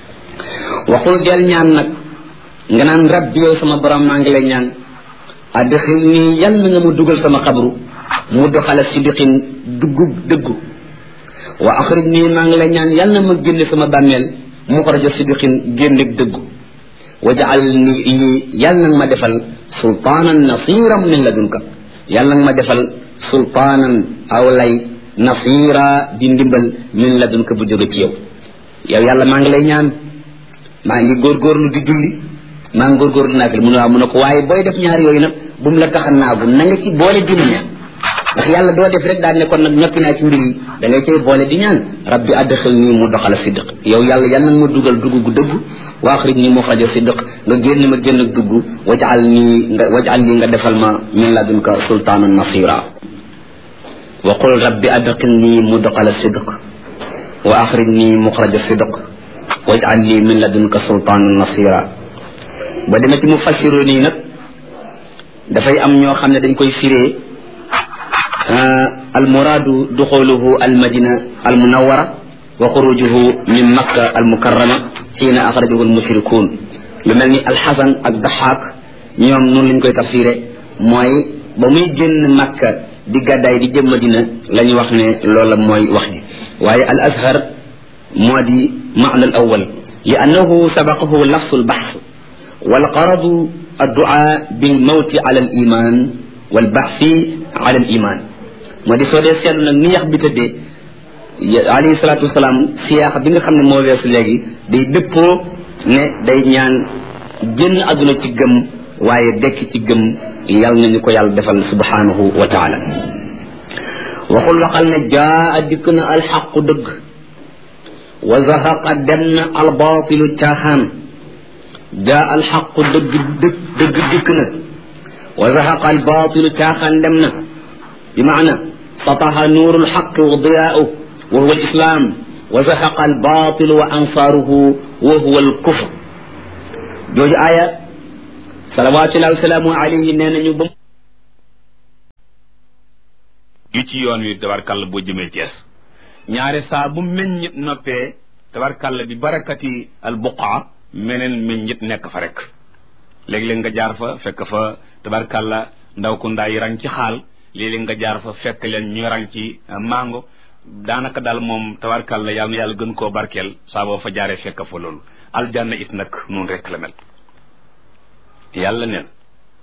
waxul del ñaan nag nga naan rabbi yow sama borom maa ngi lay ñaan adxil nii yal na nga mu dugal sama xabru mu doxala sidiqin duggu dëggu wa axrij nii maa ngi lay ñaan yal na ma génne sama bàmmeel mu xaraja sidiqin génnek dëggu wajaal ni yal na nga ma defal sultaanan nasiran min ladunka yal na nga ma defal sultaanan aw lay nasira di ndimbal min ladunka bu jóge ci yow yow yàlla maa ngi lay ñaan maa ngi góorgóorlu di julli maa ngi góorgóorlu di naafil mu ne waaw mu ne ko waaye booy def ñaari yooyu nag bu mu la tax a naagu na nga ci boole di ñaan ndax yàlla doo def rek daal ne kon nag ñoppi naa ci mbir yi da ngay cay boole di ñaan rabbi adxil nii mu doxala sidq yow yàlla yal na ma dugal dugg gu dëgg wa axrij nii muxraja sidq nga génn ma génn ak dugg wajal nii nga wajal nii nga defal ma min ladunka sultaanan nasira wa qul rabbi adxil nii mu doxala sidq wa axrij nii muxraja sidq wajal nii min ladunka sultaanan nasira ba demee ci mu fassiroo nii nag dafay am ñoo xam ne dañ koy firee المراد دخوله المدينة المنورة وخروجه من مكة المكرمة حين أخرجه المشركون لمن الحسن الضحاك ñoom noonu lañ koy tafsiré mooy ba muy génn Makka di gàddaay di jëm Madina la ñu wax ne loola mooy wax ji waaye al azhar moo di maana al awal li annahu sabaqahu lafsu al bahth wal qaradu addu'a bil mawti ala al iman wal bahthi ala al iman moo di soo dee seetlu nag ni yax bi tëddee alayhi salaatu wasalaam siyaax bi nga xam ne moo weesu léegi day dëppoo ne day ñaan génn àdduna ci gëm waaye dekk ci gëm yàlla nañu ko yàlla defal subhanahu wa taala waxul waxal ne jaa dikk na alxaqu dëgg wa zahaqa dem na albaatilu caaxaan jaa alxaqu dëgg dëgg dëgg dikk na wa zahaqa albaatilu caaxaan dem na bi maana سطح نور الحق وضياؤه وهو الإسلام وزهق الباطل وأنصاره وهو الكفر جوج آية صلوات الله وسلامه عليه نانا نيوبم yu ci yoon wi tabarkàlla boo jëmee Thiès ñaare saa bu meññit noppee tabarkàlla bi barakati al buqaa meneen meññit nekk fa rek léeg-léeg nga jaar fa fekk fa tabarkàlla ndaw ku ndaa yi rang ci xaal léeg-léeg nga jaar fa fekk leen ñu rang ci mango daanaka daal moom tabarkàlla yàlla na yàlla gën koo barkeel saa boo fa jaaree fekk fa loolu aljanna it nag noonu rek la mel yàlla neen